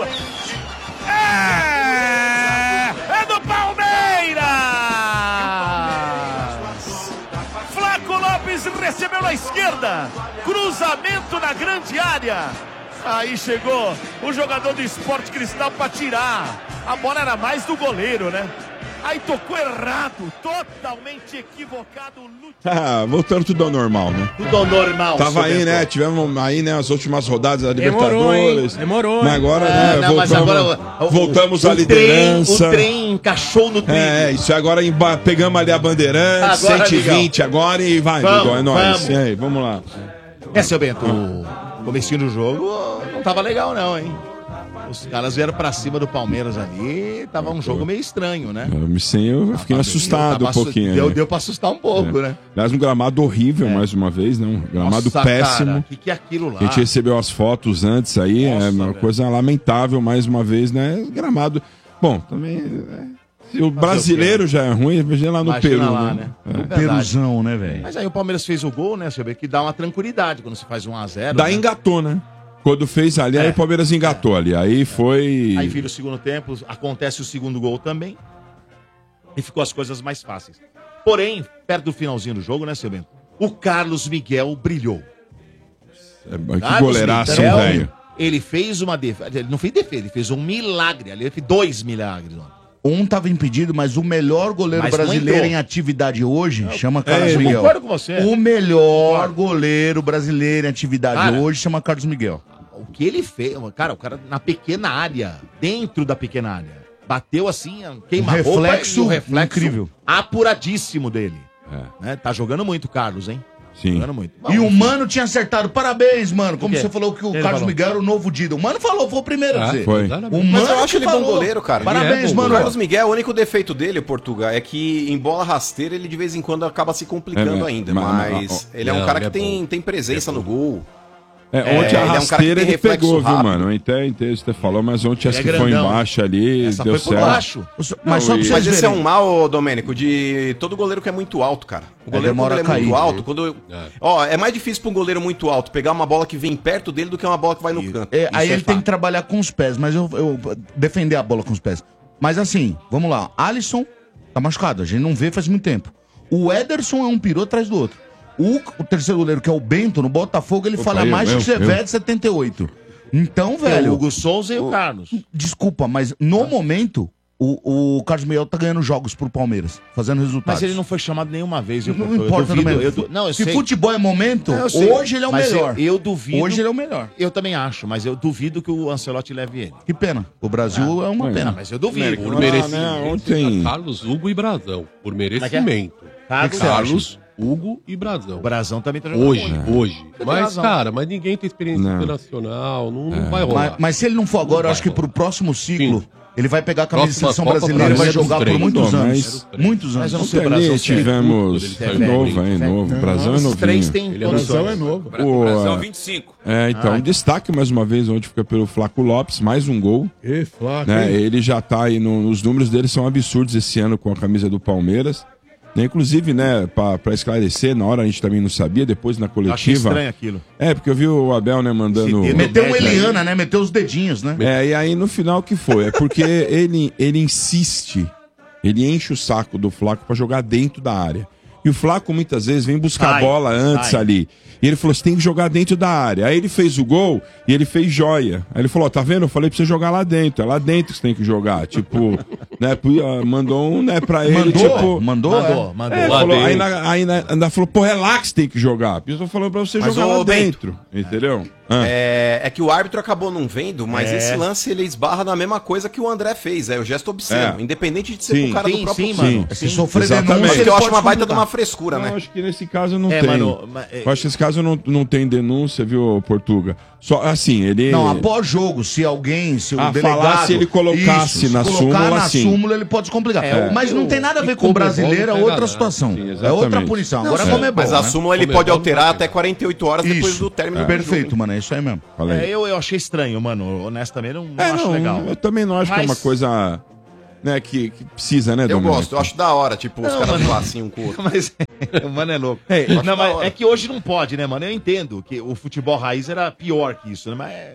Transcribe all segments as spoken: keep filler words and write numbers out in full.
sua. É! É do Palmeiras! Flaco Lopes recebeu na esquerda. Cruzamento na grande área. Aí chegou o jogador do Sport Cristal para tirar. A bola era mais do goleiro, né? Aí tocou errado, totalmente equivocado. Ah, voltando tudo ao normal, né? Tudo ao normal. Tava aí, né? Tivemos aí, né, as últimas rodadas da Demorou, Libertadores. Hein? Demorou. Mas agora, é, né, não, voltamos, mas agora, o, voltamos o, à o liderança. Trem, o trem encaixou no trilho. É, isso agora emba- pegamos ali a Bandeirantes, Agora, cento e vinte agora e vai, vamos, Miguel, é nóis. vamos. E aí, vamos lá. É, seu Bento, o comecinho do jogo não tava legal não, hein? Os caras vieram pra cima do Palmeiras ali, tava um jogo meio estranho, né? Eu, sem eu fiquei assustado um pouquinho. Deu, né? deu pra assustar um pouco, É. né? Aliás, um gramado horrível, mais uma vez, né? Um gramado Nossa, péssimo. O que, que é aquilo lá? A gente recebeu as fotos antes aí, Nossa, é uma velho. coisa lamentável, mais uma vez, né? Gramado. Bom, também. é, se o brasileiro já é ruim, imagina lá no Imagina Peru. lá, né? né? É. Verdade. Peruzão, né, velho? Mas aí o Palmeiras fez o gol, né, seu Bento? Que dá uma tranquilidade quando você faz um a zero. Daí né? engatou, né? Quando fez ali, É. aí o Palmeiras engatou ali. Aí foi. Aí vira o segundo tempo, acontece o segundo gol também. E ficou as coisas mais fáceis. Porém, perto do finalzinho do jogo, né, seu Bento? O Carlos Miguel brilhou. É, que Carlos goleiraço, Miguel, velho. Ele fez uma defesa. Ele não fez defesa, ele fez um milagre ali. Ele fez dois milagres. Mano. Um tava impedido, mas o melhor goleiro Mas não brasileiro entrou. em atividade hoje chama Carlos ele. Miguel. Concordo com você. O melhor goleiro brasileiro em atividade Cara, hoje chama Carlos Miguel. O que ele fez, cara, o cara na pequena área, dentro da pequena área, bateu assim, queima Um reflexo o reflexo incrível. apuradíssimo dele. É. Né? Tá jogando muito, Carlos, hein? Sim. Jogando muito. E Bom, o Mano tinha acertado. Parabéns, Mano. Como O quê? você falou que o Ele Carlos falou. Miguel era o novo Dida. O Mano falou, foi o primeiro a Ah, dizer. Foi. O Mano Mas eu acho que ele bom falou. goleiro, cara. Parabéns, Ele é bom Mano. goleiro. O Carlos Miguel, o único defeito dele, Portugal, é que em bola rasteira ele de vez em quando acaba se complicando É, ainda. mas- Mas, mas- ele é um Não, cara ele que é tem, bom. tem presença no gol. É, É, ontem a ele é um cara que rasteira tem ele reflexo pegou, viu, rápido. mano? Eu até entendo o que você falou, mas ontem Ele acho é que foi grandão. embaixo ali, Essa deu foi por certo. baixo. Mas só Não, pra e- vocês Mas esse é verem. um mal, Domênico, de todo goleiro que é muito alto, cara. O goleiro, quando demora ele é a cair. muito alto, quando. Ó, é mais difícil pra um goleiro muito alto pegar uma bola que vem perto dele do que uma bola que vai no canto. É, aí Isso é ele tem que fato. trabalhar com os pés, mas eu, eu defender a bola com os pés. Mas assim, vamos lá. Alisson tá machucado, a gente não vê faz muito tempo. O Ederson é um pirô atrás do outro. O, o terceiro goleiro, que é o Bento, no Botafogo, ele Opa, fala eu, mais eu, que o eu. Chevette setenta e oito. Então, É, o velho, Hugo Souza e o Carlos. desculpa, mas no momento, o, o Carlos Miguel tá ganhando jogos pro Palmeiras, fazendo resultados. Mas ele não foi chamado nenhuma vez. Eu, Não eu importa duvido, também. eu du- Não, eu Se sei. futebol é momento, Não, eu sei. hoje ele é o Mas melhor. Eu, eu duvido. Hoje ele é o melhor. Eu também acho, mas eu duvido que o Ancelotti leve ele. Que pena. O Brasil é uma Mas- pena. Mas eu duvido. América, Por Ah, merecimento. né, ontem- Carlos, Hugo e Brazão. Por é merecimento. Carlos, Carlos, Hugo e Brazão. O Brasão também tá jogando Hoje, muito. hoje. tem Mas, razão. cara, mas ninguém tem experiência Não. internacional. Não, não vai rolar. Mas, mas se ele não for agora, eu vai acho que rolar. pro próximo ciclo, Sim. ele vai pegar a camisa de Próxima seleção Copa brasileira e vai Brasileira jogar dos por três. muitos Não, anos. mas- Muitos Mas eu não anos. sei o Ontem ali Brasão se é tivemos. tudo, É ele tá novo, é novo. O Brasão é Os três novinho. têm Ele é condições. é novo. O, Brasil é, vinte e cinco. é, então, destaque mais uma vez, onde fica pelo Flaco Lopes, mais um gol. E Flaco, Né? hein? Ele já tá aí, no- os números dele são absurdos esse ano com a camisa do Palmeiras. Né? Inclusive, né, pra, pra esclarecer, na hora a gente também não sabia, depois na Eu achei coletiva. estranho aquilo. É, porque eu vi o Abel, né, mandando. Esse dedo- Meteu um Média aí. Eliana, né? Meteu os dedinhos, né? É, e aí no final o que foi? É porque ele, ele insiste, ele enche o saco do Flaco pra jogar dentro da área. E o Flaco muitas vezes vem buscar a Sai, bola antes sai. ali. E ele falou: você tem que jogar dentro da área. Aí ele fez o gol e ele fez joia. Aí ele falou: ó, tá vendo? Eu falei pra você jogar lá dentro. É lá dentro que você tem que jogar. Tipo, né? pu- mandou um, né, pra ele. Mandou? Tipo, Mandou? Mandou, é? mandou. é, Lá falou, dentro. aí, na, aí na, ainda falou: pô, é lá que você tem que jogar. Eu tô falando pra você Mas, jogar ô, lá Bento, dentro. Entendeu? Ah. É, é que o árbitro acabou não vendo, mas É. esse lance ele esbarra na mesma coisa que o André fez, é o gesto obsceno, É. independente de ser Sim. com o cara Sim, do próprio sim, time. mano. Se sofrer Exatamente. denúncia, Mas que ele eu acho pode uma baita de complicar. uma frescura, Não, né? acho que nesse caso não É, tem. mano, mas, é- Eu acho que nesse caso não, não tem denúncia, viu, Portuga? Só assim, ele. Não, após jogo, se alguém, se o Ah, delegado... falar se ele colocasse se na colocar súmula, na sim. súmula, ele pode se complicar. É, Mas o- não tem nada a ver e com o Comebol brasileiro, é não pega outra nada. situação. Sim, é outra exatamente. punição. Não, Agora sim, como é bom, mas a né? súmula ele Comebol pode não alterar pega. até quarenta e oito horas depois Isso. do término do Perfeito, jogo. mano, é isso aí mesmo. Falei. É, eu, eu achei estranho, mano. Honestamente, não, não É, acho não, legal. eu também não acho que é uma Mas- coisa, né, que, que precisa, né, Eu Domênico? gosto, eu acho da hora, tipo, os Não, caras mano. zoar assim um com o outro. Mas o mano é louco. É, não, mas é que hoje não pode, né, mano? Eu entendo que o futebol raiz era pior que isso, né? Mas é-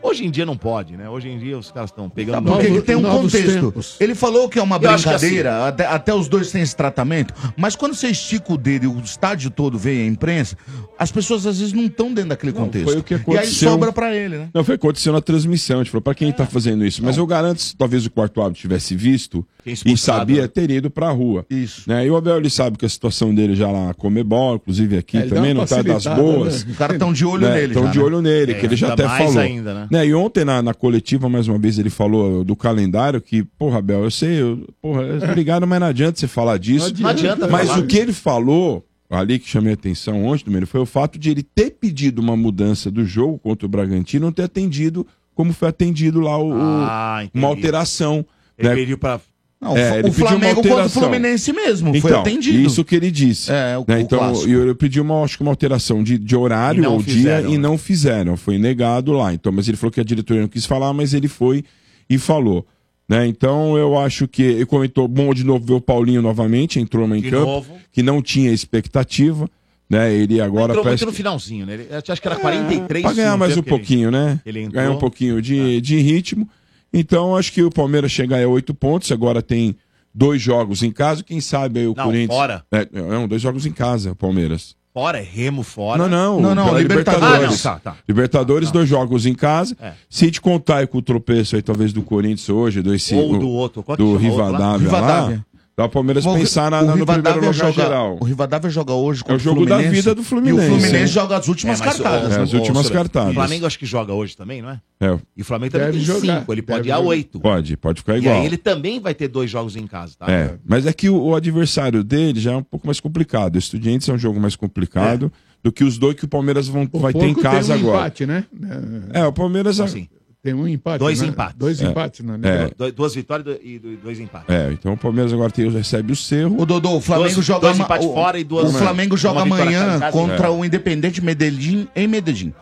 Hoje em dia não pode, né? Hoje em dia os caras estão pegando... Porque Novos- tem um novos contexto. tempos. Ele falou que é uma Eu acho que brincadeira, até, até os dois têm esse tratamento, mas quando você estica o dedo e o estádio todo vê a imprensa, as pessoas às vezes não estão dentro daquele contexto. foi o que e aí aconteceu. sobra pra ele, né? Não, foi o que aconteceu na transmissão. A gente falou, pra quem tá fazendo isso? Mas eu garanto, se talvez o quarto árbitro tivesse visto Quem e expulsado, sabia, né? teria ido pra rua. Isso. Né? E o Abel, ele sabe que a situação dele já lá na Comebol, inclusive aqui É, ele dá também, uma não tá das facilitada, boas. né? Os caras estão de olho Né? nele Estão já, de né? olho nele, É, que ele já ainda até mais falou. ainda, né? E ontem na, na coletiva, mais uma vez, ele falou do calendário que, porra, Abel, eu sei, eu, porra, obrigado, mas não adianta você falar disso. Não adianta Mas falar. o que ele falou, ali que chamei a atenção ontem, Domênio, foi o fato de ele ter pedido uma mudança do jogo contra o Bragantino, não ter atendido como foi atendido lá o, o- Ah, entendi. uma alteração. Ele né? pediu pra... Não, É, ele o pediu uma Flamengo contra o alteração. Fluminense mesmo, foi Então, atendido. isso que ele disse. É, o- né? o Então, clássico. eu, eu pedi uma, acho que uma alteração de, de horário E não ou fizeram, dia e né? não fizeram. Foi negado lá. Então, mas ele falou que a diretoria não quis falar, mas ele foi e falou. Né? Então, eu acho que ele comentou, bom de novo ver o Paulinho novamente, entrou em De campo, novo. que não tinha expectativa. Né? Ele agora Entrou parece muito no que- finalzinho, né? Ele, eu acho que era quarenta e três... Pra ganhar no mais um tempo que ele- pouquinho, né? ele entrou. Ganhar um pouquinho de, de ritmo. Então, acho que o Palmeiras chegar a oito pontos, agora tem dois jogos em casa, quem sabe aí o Não, Corinthians... fora. É, não, dois jogos em casa, o Palmeiras. Fora, é Remo fora. Não, não, Não, não, pela Libertadores. Ah, não, tá, tá. Libertadores, dois jogos em casa. É. Se te contar aí com o tropeço aí, talvez do Corinthians hoje, do, esse, Ou o- do outro. Qual que do chama o outro lá? Rivadavia, Rivadavia. lá, dá o Palmeiras O- pensar na, o na- no primeiro Rivadavia lugar joga, geral. O Rivadavia joga hoje contra É o jogo da Fluminense, vida do Fluminense. E o Fluminense É. joga as últimas É, mas o- cartadas. É, as últimas Sorete, cartadas. O Flamengo acho que joga hoje também, não é? É, E o Flamengo também Deve tem jogar, cinco, ele deve pode ir a jogar. oito. pode, pode ficar E igual. aí ele também vai ter dois jogos em casa, tá? É, mas é que o, o adversário dele já é um pouco mais complicado. O Estudiantes é um jogo mais complicado do que os dois que o Palmeiras vão, O vai ter em Porco casa tem um agora. empate, né? É, o Palmeiras... Assim, Tem um empate. Dois né? empates. Dois É. empates, né? É. do- duas vitórias e do- e dois empates. É, então o Palmeiras agora tem, recebe o Cerro. O Dodô, o Flamengo Dois- joga dois ama- empates o- fora e duas- O Flamengo joga uma vitória amanhã em casa. contra o Independente Medellín em Medellín.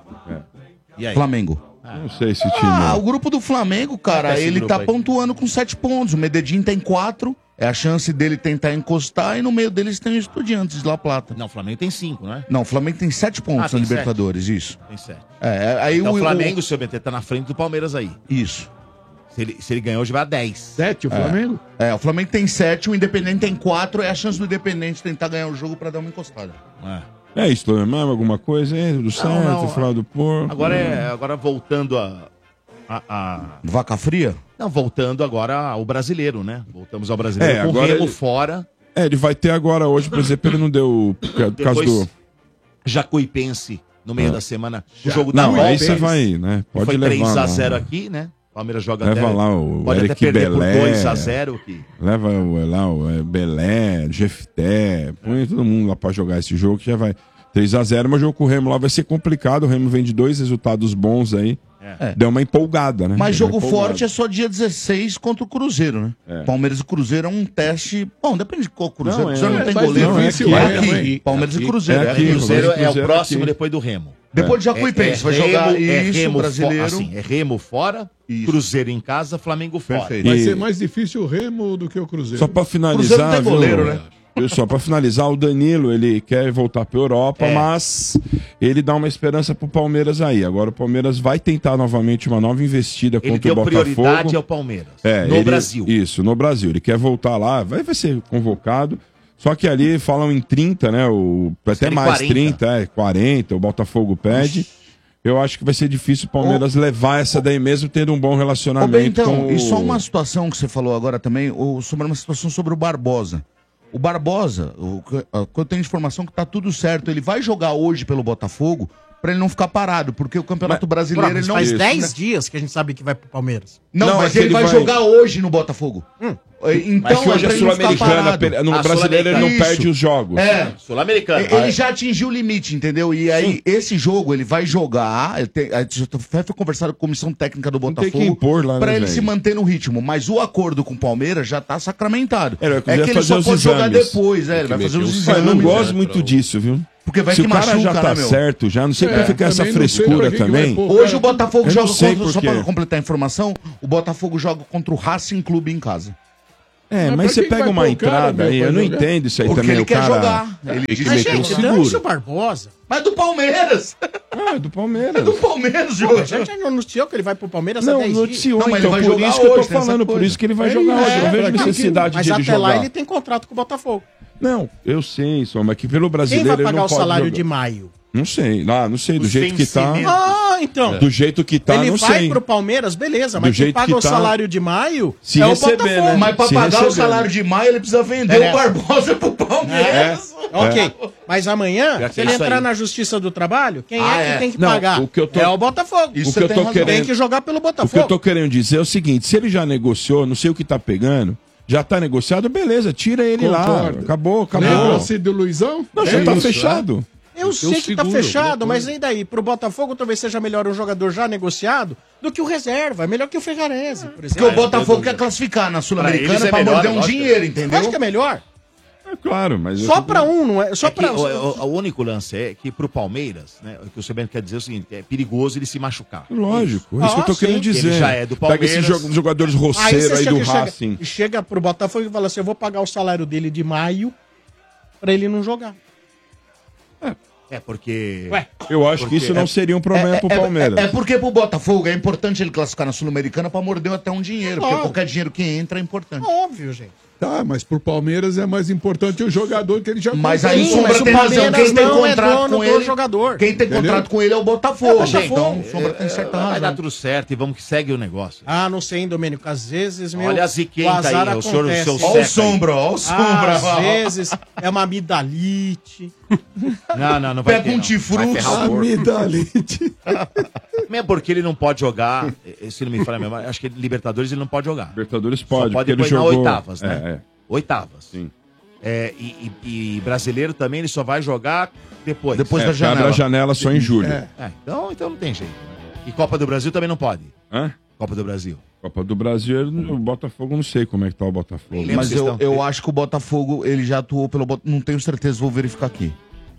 E aí? Flamengo. Não sei esse time. Ah, o grupo do Flamengo, cara, Qual é esse ele grupo tá aí? pontuando com sete pontos. O Medellín tem quatro. É a chance dele tentar encostar e no meio deles tem o Estudiantes de La Plata. Não, o Flamengo tem cinco, não é? Não, o Flamengo tem sete pontos Ah, tem na Libertadores, isso. Tem sete. É, aí Então o, o Flamengo, o seu B T, tá na frente do Palmeiras aí. o- Isso. Se ele, se ele ganhar hoje, vai a dez. Sete, o Flamengo? É, o Flamengo tem sete, o Independente tem quatro. É a chance do Independente tentar ganhar o jogo pra dar uma encostada. É. É isso, Tomé, mais alguma coisa aí? Tudo certo? não, Falar do porco? Agora, é, agora voltando a, a, a- Vaca fria? Não, voltando agora ao brasileiro, né? Voltamos ao brasileiro É, com o agora Remo ele- fora. É, ele vai ter agora hoje, por exemplo, ele não deu. Por causa Depois, do. Jacuipense, no meio Ah. da semana. O jogo da Não, volta. aí você vai, né? que Pode foi levar. três a zero lá. aqui, né? O Palmeiras joga Leva até, lá o pode Eric até perder Belé. por dois a zero. Que... Leva o, lá o é, Belé, Jefté, põe todo mundo lá pra jogar esse jogo que já vai. três a zero, mas o jogo com o Remo lá vai ser complicado. O Remo vem de dois resultados bons aí. É. Deu uma empolgada, né? Mas Deu uma jogo empolgada. forte é só dia dezesseis contra o Cruzeiro, né? É. Palmeiras e Cruzeiro é um teste. Bom, depende de qual Cruzeiro. Não, é- Cruzeiro não é tem mais goleiro. difícil, é é, aqui. é aqui. Palmeiras Aqui. e Cruzeiro. É É aqui. aqui. Cruzeiro é o Cruzeiro próximo aqui. depois do Remo. Depois de Jacuipense, vai Remo- jogar é isso, Remo brasileiro. fo- assim, é Remo fora, Isso. Cruzeiro em casa, Flamengo fora. Perfeito. Vai E- ser mais difícil o Remo do que o Cruzeiro. Só pra Cruzeiro finalizar, não tem goleiro, viu? né? Pessoal, pra finalizar, o Danilo, ele quer voltar pra Europa, É. mas ele dá uma esperança pro Palmeiras aí. Agora o Palmeiras vai tentar novamente uma nova investida Ele contra o deu Botafogo. prioridade ao Palmeiras. É, no ele- Brasil. Isso, no Brasil. Ele quer voltar lá, vai, vai ser convocado. Só que ali falam em trinta, né? O, até Querem mais quarenta. trinta, é, quarenta, o Botafogo pede. Eu acho que vai ser difícil o Palmeiras levar essa daí mesmo, tendo um bom Ô, relacionamento Bentão, com o... e só uma situação que você falou agora também, o- sobre uma situação sobre o Barbosa. O Barbosa, o, que- a- que eu tenho informação que tá tudo certo, ele vai jogar hoje pelo Botafogo pra ele não ficar parado, porque o Campeonato Brasileiro ele não... faz isso, dez né? dias que a gente sabe que vai pro Palmeiras. Não, Não, mas é que ele, ele vai, vai- jogar hoje no Botafogo. Então, Mas que hoje é pra a ele não ficar Sul-Americana, parado. per- no A brasileiro ele não Sul-Americana. perde os jogos. É, Sul-Americano. ele já atingiu o limite, entendeu? E aí, esse jogo ele vai jogar. Ele tem, a gente foi conversado com a comissão técnica do Não tem Botafogo que impor lá, né, pra ele velho? se manter no ritmo. Mas o acordo com o Palmeiras já tá sacramentado. É, ele É, vai que ele fazer só os pode jogar exames. depois, é, ele vai fazer os meter os- Olha, eu exames. não gosto né, muito pra o- disso, viu? Porque vai Se que o cara machuca, já tá né, meu? certo, já não sei É, pra ficar essa também não sei pra frescura que que vai também. pôr. Hoje o Botafogo Eu não joga sei contra, por só quê. pra completar a informação, o Botafogo joga contra o Racing Clube em casa. É, Mas mas pra você que pega vai uma pôr o cara, entrada meu, aí, pra eu não jogar? entendo isso aí Porque também. ele o quer cara... jogar. Ele Tem que Mas, meter um gente, dane-se o seguro. Barbosa. Mas do Palmeiras. Ah, é do Palmeiras. É do Palmeiras, A jogo. gente já anunciou que ele vai pro Palmeiras há Não, dez dias. noticiou, Não, mas então, ele vai por jogar isso que eu hoje, tô tem essa falando, por coisa. isso que ele vai É jogar isso, hoje. Eu é, vejo pra que- necessidade Mas de ele até lá jogar. ele tem contrato com o Botafogo. Não, eu sei, só, mas que pelo Quem brasileiro vai ele pagar não o pode salário jogar. de maio? Não sei, ah, não sei, do Os jeito que tá. vencimentos. Ah, então. Do jeito que tá, ele não vai sei. pro Palmeiras, beleza, Do mas quem jeito paga que o tá, salário de maio se é receber, o Botafogo. né? Mas pra Se pagar receber, o salário né? de maio, ele precisa vender É. o Barbosa pro Palmeiras. Ok, mas amanhã, Pior que se é ele isso entrar aí. na Justiça do Trabalho, quem Ah, é que é. tem que Não, pagar? o que eu tô- É o Botafogo. Isso O que eu você tô tem razão. querendo- Tem que jogar pelo O que eu Botafogo. tô querendo dizer é o seguinte: se ele já negociou, não sei o que tá pegando, já tá negociado, beleza, tira ele lá. Concordo. Acabou, acabou. Lembra-se do Luizão? Não, É já tá isso, fechado. Eu Tem sei um que tá seguro, fechado, alguma mas coisa. e daí? Pro Botafogo talvez seja melhor um jogador já negociado do que o reserva. É melhor que o Ferrarese, por Porque exemplo. o Botafogo quer classificar na Pra Sul-Americana eles é pra, melhor, morder um lógico. dinheiro, Eu entendeu? acho que é melhor. É claro, mas. eu Só tô- pra um, não é? Só É que pra o, o- o único lance é que pro Palmeiras, né, o que o Sebento quer dizer é o seguinte, é perigoso ele se machucar. Lógico, é isso que eu tô Ah, sim. querendo dizer. Ele já é do Pega esses Palmeiras. jo- jogadores Aí roceiros você aí do chega, Racing. chega, chega pro Botafogo e fala assim, eu vou pagar o salário dele de maio pra ele não jogar. É porque... Ué, Eu acho que isso não seria um problema pro Palmeiras. É, é porque pro Botafogo é importante ele classificar na Sul-Americana pra morder até um dinheiro. Porque Claro. qualquer dinheiro que entra é importante. óbvio, gente. Tá, mas pro Palmeiras é mais importante o jogador que ele já Mas comprou. aí Sim, Sombra mas o tem razão. Palmeiras Quem tem não é contrato dono com do ele. jogador. Quem tem Entendeu? contrato com ele é o Botafogo. É o Botafogo. Então, o Sombra tem certa Vai dar razão. tudo certo e vamos que segue o negócio. Ah, não sei, hein, Domênico. Às vezes, meu, Olha a ziquenta o azar aí, o senhor- o acontece. seu Ó o Seca aí. Sombra, ó o Sombra. Às vezes é uma amidalite. Não, não, não vai Pega ter, um não. tifruto. Amidalite. Mesmo porque ele não pode jogar, eh, se não me falha a memória, acho que Libertadores ele não pode jogar. Libertadores Só pode, pode porque ele depois na jogou... oitavas, né? É, é. Oitavas. Sim. É, e, e- e brasileiro também ele só vai jogar depois. Depois É, da porque abre janela. a janela só em julho. É. É, então, então não tem jeito. E Copa do Brasil também não pode. Hã? Copa do Brasil. Copa do Brasil, o Botafogo, não sei como é que tá o Botafogo. Nem lembro. Mas Vocês eu, estão- eu acho que o Botafogo, ele já atuou pelo Botafogo. Não tenho certeza, vou verificar aqui.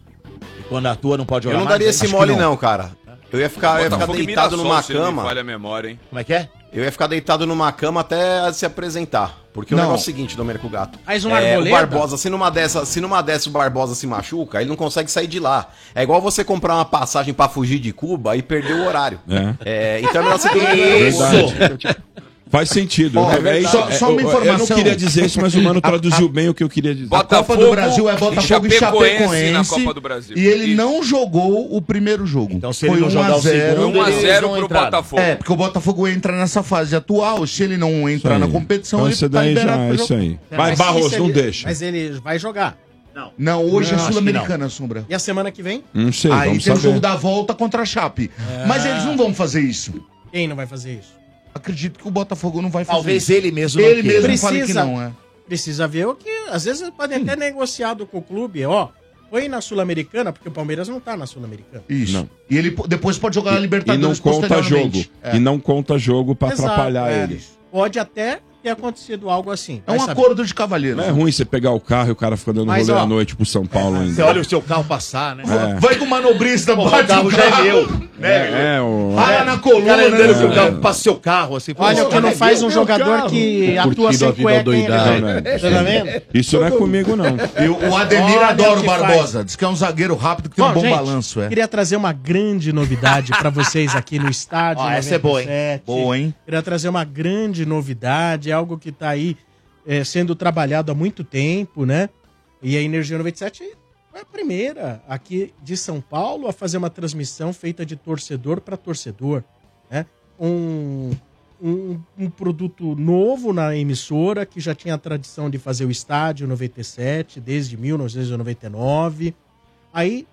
E quando atua não pode jogar Eu não mais, daria né? esse Acho que mole, não. não, cara. Eu ia ficar, eu ia ficar Botafogo e deitado Mirassol, numa se não me cama. falha a memória, hein? Como é que é? Eu ia ficar deitado numa cama até se apresentar. Porque o Não. negócio é o seguinte, Domênico Gato. Faz um é, o arboleda. Barbosa, se numa, dessa, se numa dessa o Barbosa se machuca, ele não consegue sair de lá. É igual você comprar uma passagem pra fugir de Cuba e perder o horário. É. É, então é melhor você ter Verdade. Faz sentido. Ó, É, é isso- só- só uma eu- Eu informação. não queria dizer isso, mas o Mano traduziu bem o que eu queria dizer. A Copa do Brasil é Botafogo e Chapecoense Chapecoense. na Copa do Brasil. E ele Isso. não jogou o primeiro jogo. Então se ele não jogar o segundo, um a eles zero não pro entraram. Botafogo. É, porque o Botafogo entra nessa fase atual. Se ele não entrar Isso na aí. competição, Então ele isso tá daí liberado já é pra isso jogar. aí. É, Vai, mas Barros, isso não ele- deixa. Mas ele vai jogar. Não, hoje Não, é acho Sul-Americana, Sombra. E a semana que vem, Não sei, Aí vamos tem o saber. jogo da volta contra a Chape. Mas eles não vão fazer isso. quem não vai fazer isso? Acredito que o Botafogo não vai fazer Talvez isso. ele mesmo não Ele queira. mesmo fale que Precisa. não, é. Precisa ver o que... Às vezes podem até negociado com o clube, ó. Foi na Sul-Americana, porque o Palmeiras não tá na Sul-Americana. Isso. Não. E ele po- depois pode jogar a E não Libertadores conta jogo. posteriormente. É. E não conta jogo pra Exato, atrapalhar é. eles. Pode até ter acontecido algo assim. É um vai saber. acordo de cavalheiro. Não é ruim você pegar o carro e o cara fica dando Mas, rolê ó, à noite pro São Paulo ainda. Você olha o seu carro passar, né? É. Vai com o manobrista, Pô, bate o carro já é meu. Né? É, é, o... Rala na O coluna, cara andando com o né? carro, passa o seu carro, assim. pô, Olha o esse que não carro é faz meu. um jogador que atua Curtindo a sem vida cueca, hein, doidado. né? Não, né? Você tá vendo? Isso não é comigo, não. E o o Ademir Olha adora o o que Barbosa. Diz que é um zagueiro rápido que tem um Bom, bom gente, balanço, é. Queria trazer uma grande novidade pra vocês aqui no estádio. Ó, essa é boa, hein? noventa e sete. Boa, hein? Queria trazer uma grande novidade, é algo que tá aí é, sendo trabalhado há muito tempo, né? E a Energia noventa e sete é a primeira aqui de São Paulo a fazer uma transmissão feita de torcedor para torcedor, né? Um, um, um produto novo na emissora que já tinha a tradição de fazer o Estádio noventa e sete desde mil novecentos e noventa e nove. Aí,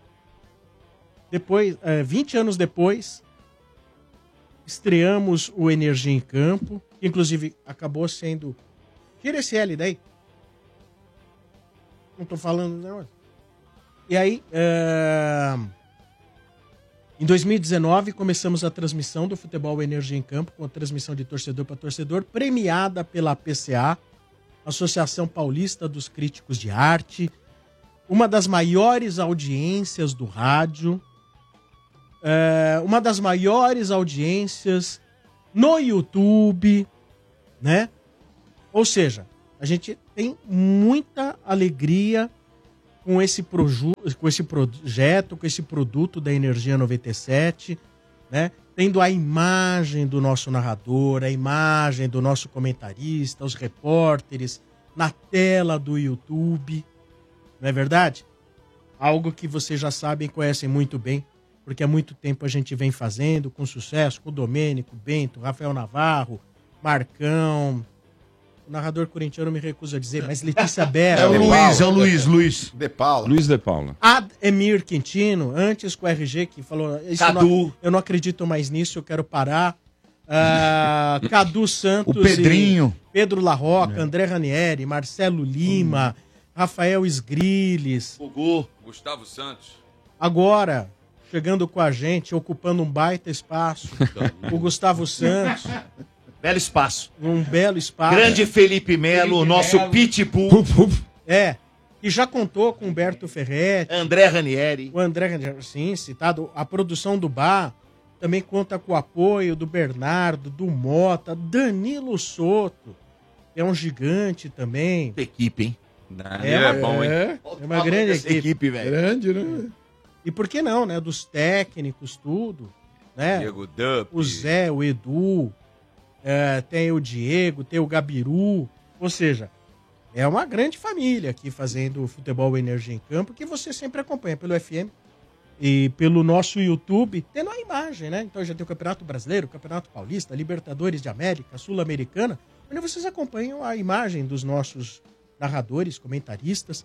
depois, é, vinte anos depois, estreamos o Energia em Campo, que inclusive acabou sendo... Tira esse L daí. Não tô falando... Não. E aí, é, em dois mil e dezenove, começamos a transmissão do Futebol Energia em Campo, com a transmissão de torcedor para torcedor, premiada pela A P C A, Associação Paulista dos Críticos de Arte, uma das maiores audiências do rádio, é, uma das maiores audiências no YouTube, né? Ou seja, A gente tem muita alegria com esse, proju, com esse projeto, com esse produto da Energia noventa e sete, né? Tendo a imagem do nosso narrador, a imagem do nosso comentarista, os repórteres, na tela do YouTube. Não é verdade? Algo que vocês já sabem e conhecem muito bem, porque há muito tempo a gente vem fazendo com sucesso, com o Domênico, Bento, Rafael Navarro, Marcão. O narrador corintiano me recusa a dizer, mas Letícia Berra. É o Luiz, é o Luiz, Luiz. De Paula. Luiz de Paula. Ademir Quintino, antes com o R G, que falou... Isso eu, não, eu não acredito mais nisso, eu quero parar. Uh, Cadu Santos. O Pedrinho. Pedro Larroca, é. André Ranieri, Marcelo Lima, hum. Rafael Esgriles. Gugu. Gustavo Santos. Agora, chegando com a gente, ocupando um baita espaço, o Gustavo Santos. Belo espaço. Um belo espaço. Grande Felipe Melo, nosso Melo. Pitbull. É. E já contou com Humberto Ferretti. André Ranieri. O André Ranieri, sim, citado. A produção do Bar também conta com o apoio do Bernardo, do Mota, Danilo Soto. É um gigante também. Equipe, hein? É, é bom, hein? É, é uma grande equipe. equipe velho. Grande, né? E por que não, né? Dos técnicos, tudo. Né? Diego Dupp. O Zé, o Edu... É, tem o Diego, tem o Gabiru, ou seja, é uma grande família aqui fazendo o Futebol Energia em Campo, que você sempre acompanha pelo F M e pelo nosso YouTube, tendo a imagem, né? Então já tem o Campeonato Brasileiro, o Campeonato Paulista, Libertadores de América, Sul-Americana, onde vocês acompanham a imagem dos nossos narradores, comentaristas,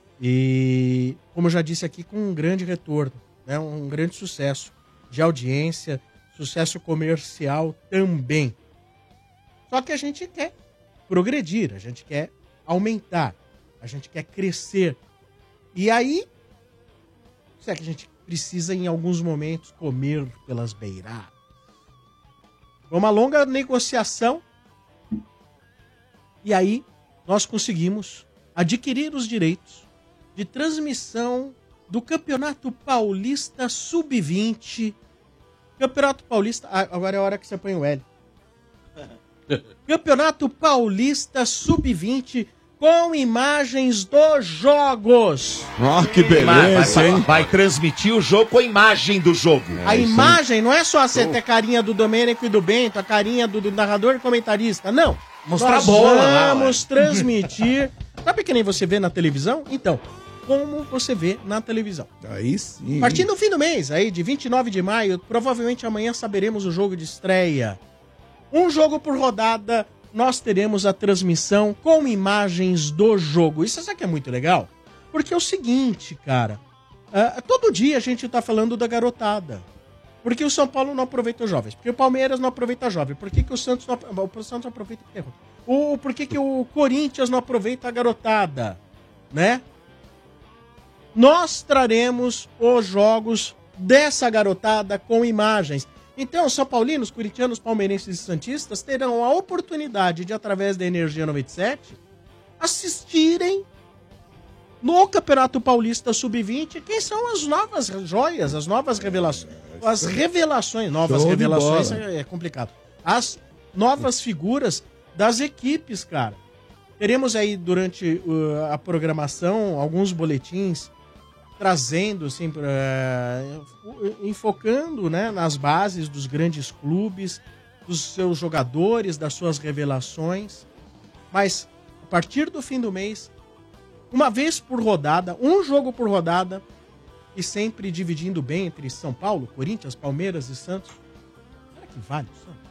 e, como eu já disse aqui, com um grande retorno, né? Um grande sucesso de audiência, sucesso comercial também. Só que a gente quer progredir, a gente quer aumentar, a gente quer crescer. E aí, será que a gente precisa, em alguns momentos, comer pelas beiradas? Foi uma longa negociação. E aí, nós conseguimos adquirir os direitos de transmissão do Campeonato Paulista sub vinte. Campeonato Paulista... Agora é a hora que você põe o L. Campeonato Paulista sub vinte com imagens dos jogos. Ah, que beleza, vai, hein? Vai, vai transmitir o jogo com a imagem do jogo. É, a imagem não é só você ter a carinha do Domênico e do Bento, a carinha do, do narrador e comentarista. Não. Mostrar Nós a bola. Vamos lá, transmitir. Sabe que nem você vê na televisão? Então, como você vê na televisão. Aí sim. A partir do fim do mês, aí de vinte e nove de maio, provavelmente amanhã saberemos o jogo de estreia. Um jogo por rodada, nós teremos a transmissão com imagens do jogo. Isso sabe que é muito legal? Porque é o seguinte, cara. Uh, todo dia a gente tá falando da garotada. Por que o São Paulo não aproveita os jovens? Porque o Palmeiras não aproveita jovem. Por que, que o Santos não, o Santos não aproveita o Por que, que o Corinthians não aproveita a garotada? Né? Nós traremos os jogos dessa garotada com imagens. Então, São Paulinos, corintianos, palmeirenses e santistas terão a oportunidade de, através da Energia noventa e sete, assistirem no Campeonato Paulista sub vinte quem são as novas joias, as novas revelações. As revelações, novas Show de revelações bola. é complicado. As novas figuras das equipes, cara. Teremos aí, durante uh, a programação, alguns boletins trazendo, assim, uh, enfocando, né, nas bases dos grandes clubes, dos seus jogadores, das suas revelações. Mas, a partir do fim do mês, uma vez por rodada, um jogo por rodada, e sempre dividindo bem entre São Paulo, Corinthians, Palmeiras e Santos. Será que vale o Santos?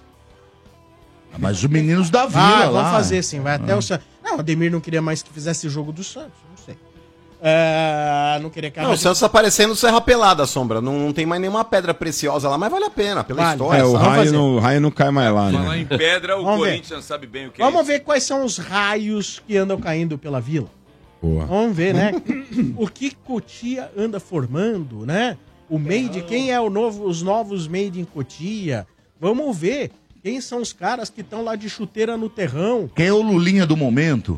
Mas os meninos da Vila ah, lá. vamos fazer sim, vai até ah. o Santos. Não, o Ademir não queria mais que fizesse jogo do Santos, não sei. Uh, não queria que a Não, o Santos tá parecendo Serra Pelada, Sombra. Não, não tem mais nenhuma pedra preciosa lá, mas vale a pena, pela Vale. história. É, o Vamos raio fazer. não, o raio não cai mais lá, Falar né? em pedra, o Vamos ver. Corinthians sabe bem o que é Vamos isso. ver quais são os raios que andam caindo pela Vila. Boa. Vamos ver, né? O que Cotia anda formando, né? O Made, quem é o novo, os novos Made em Cotia? Vamos ver quem são os caras que estão lá de chuteira no terrão. Quem é o Lulinha do momento?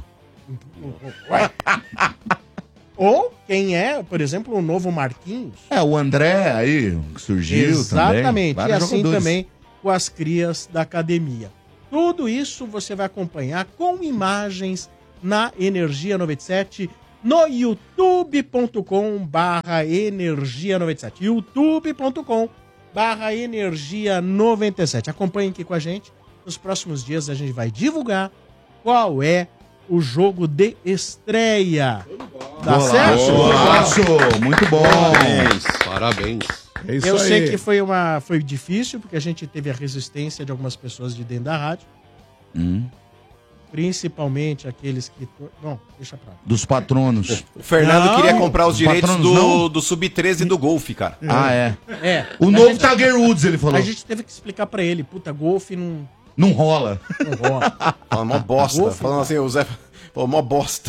Ou quem é, por exemplo, o novo Marquinhos. É, o André aí, que surgiu Exatamente. também. E Vários assim jogadores. também com as crias da academia. Tudo isso você vai acompanhar com imagens na Energia noventa e sete, no youtube ponto com barra energia noventa e sete. youtube ponto com barra energia noventa e sete. Acompanhem aqui com a gente. Nos próximos dias a gente vai divulgar qual é o jogo de estreia. Tá certo? Golaço, muito bom. Parabéns. Parabéns. É isso Eu aí. sei que foi, uma, foi difícil, porque a gente teve a resistência de algumas pessoas de dentro da rádio. Hum. Principalmente aqueles que... Bom, deixa pra lá. Dos patronos. O Fernando Não. queria comprar os direitos Patronos não? do, do sub treze do Golfe, cara. Ah, é. É. O a novo gente- Tiger Woods, ele falou. A gente teve que explicar pra ele. Puta, golfe não, Não rola. não rola. Falando mó bosta. Golfe, Falando assim, o Zé falou mó bosta.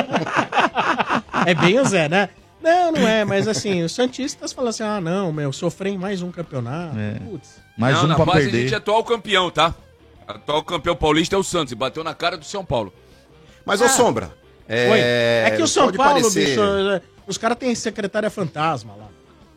É bem o Zé, né? Não, não é, mas assim, os santistas falam assim, ah, não, meu, sofrem em mais um campeonato. É. Putz. Mais não, um na pra base a gente perder. é atual campeão, tá? Atual campeão paulista é o Santos, e bateu na cara do São Paulo. Mas, ô Sombra, é... Foi. É que o São pode Paulo, parecer- bicho, os caras têm secretária fantasma lá.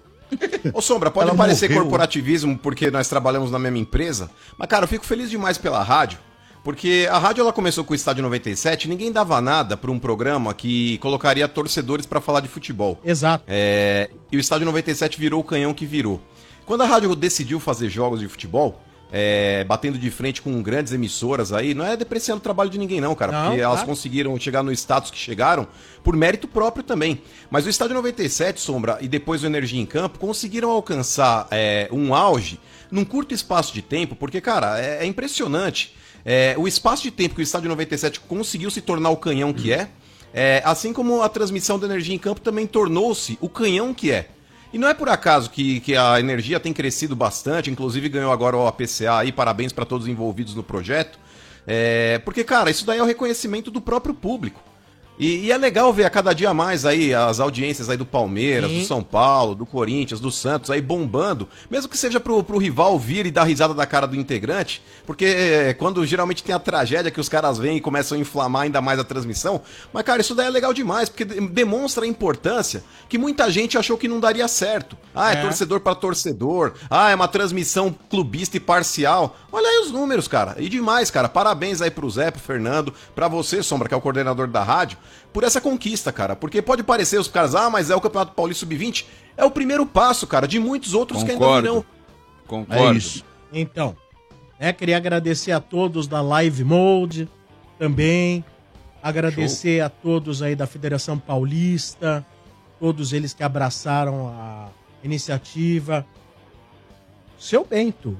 Ô Sombra, pode Ela parecer morreu. corporativismo porque nós trabalhamos na mesma empresa, mas cara, eu fico feliz demais pela rádio, porque a rádio ela começou com o Estádio noventa e sete, ninguém dava nada para um programa que colocaria torcedores para falar de futebol. Exato. É, e o Estádio noventa e sete virou o canhão que virou. Quando a rádio decidiu fazer jogos de futebol, é, batendo de frente com grandes emissoras aí, não é depreciando o trabalho de ninguém não, cara, Não, porque elas claro. conseguiram chegar no status que chegaram por mérito próprio também. Mas o Estádio noventa e sete, Sombra, e depois o Energia em Campo, conseguiram alcançar é, um auge num curto espaço de tempo, porque, cara, é, é impressionante. É, o espaço de tempo que o Estádio noventa e sete conseguiu se tornar o canhão que é, é assim como a transmissão do Energia em Campo também tornou-se o canhão que é. E não é por acaso que, que a energia tem crescido bastante, inclusive ganhou agora o A P C A aí, parabéns para todos os envolvidos no projeto. É, porque, cara, isso daí é o reconhecimento do próprio público. E, e é legal ver a cada dia mais aí as audiências aí do Palmeiras, Sim. do São Paulo, do Corinthians, do Santos aí bombando, mesmo que seja pro, pro rival vir e dar risada da cara do integrante, porque é, quando geralmente tem a tragédia que os caras vêm e começam a inflamar ainda mais a transmissão, mas cara, isso daí é legal demais, porque de- demonstra a importância que muita gente achou que não daria certo. Ah, é, É. torcedor para torcedor, ah, é uma transmissão clubista e parcial. Olha aí os números, cara, e demais, cara, parabéns aí pro Zé, pro Fernando, pra você, Sombra, que é o coordenador da rádio, por essa conquista, cara. Porque pode parecer os caras, ah, mas é o Campeonato Paulista sub vinte. É o primeiro passo, cara, de muitos outros que ainda Concordo. virão. Concordo. É isso. Então, né, queria agradecer a todos da Live Mode também. Agradecer a todos aí da Federação Paulista, todos eles que abraçaram a iniciativa. Seu Bento,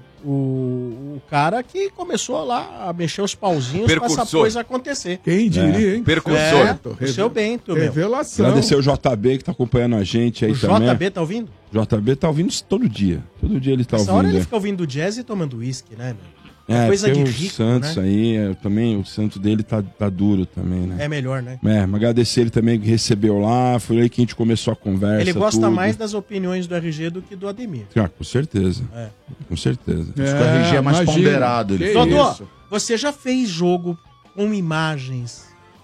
o, o cara que começou lá a mexer os pauzinhos pra essa Percursor. coisa acontecer. Quem diria, hein? Percursor. É, o Reve- seu Bento, meu. Revelação. Agradecer o J B que tá acompanhando a gente aí O também. J B tá ouvindo? J B tá ouvindo isso todo dia. Todo dia ele tá Essa hora ouvindo. ele é. fica ouvindo jazz e tomando uísque, né, meu? É, coisa tem de o rico, Santos né? aí, é, também o Santos dele tá, tá duro também, né? É melhor, né? É, mas agradecer ele também que recebeu lá, foi aí que a gente começou a conversa. Ele gosta tudo. mais das opiniões do R G do que do Ademir. Ah, com certeza. É. Com certeza. Acho que o R G é mais imagina. ponderado. Ele. Que Dodô, isso? você já fez jogo com imagens?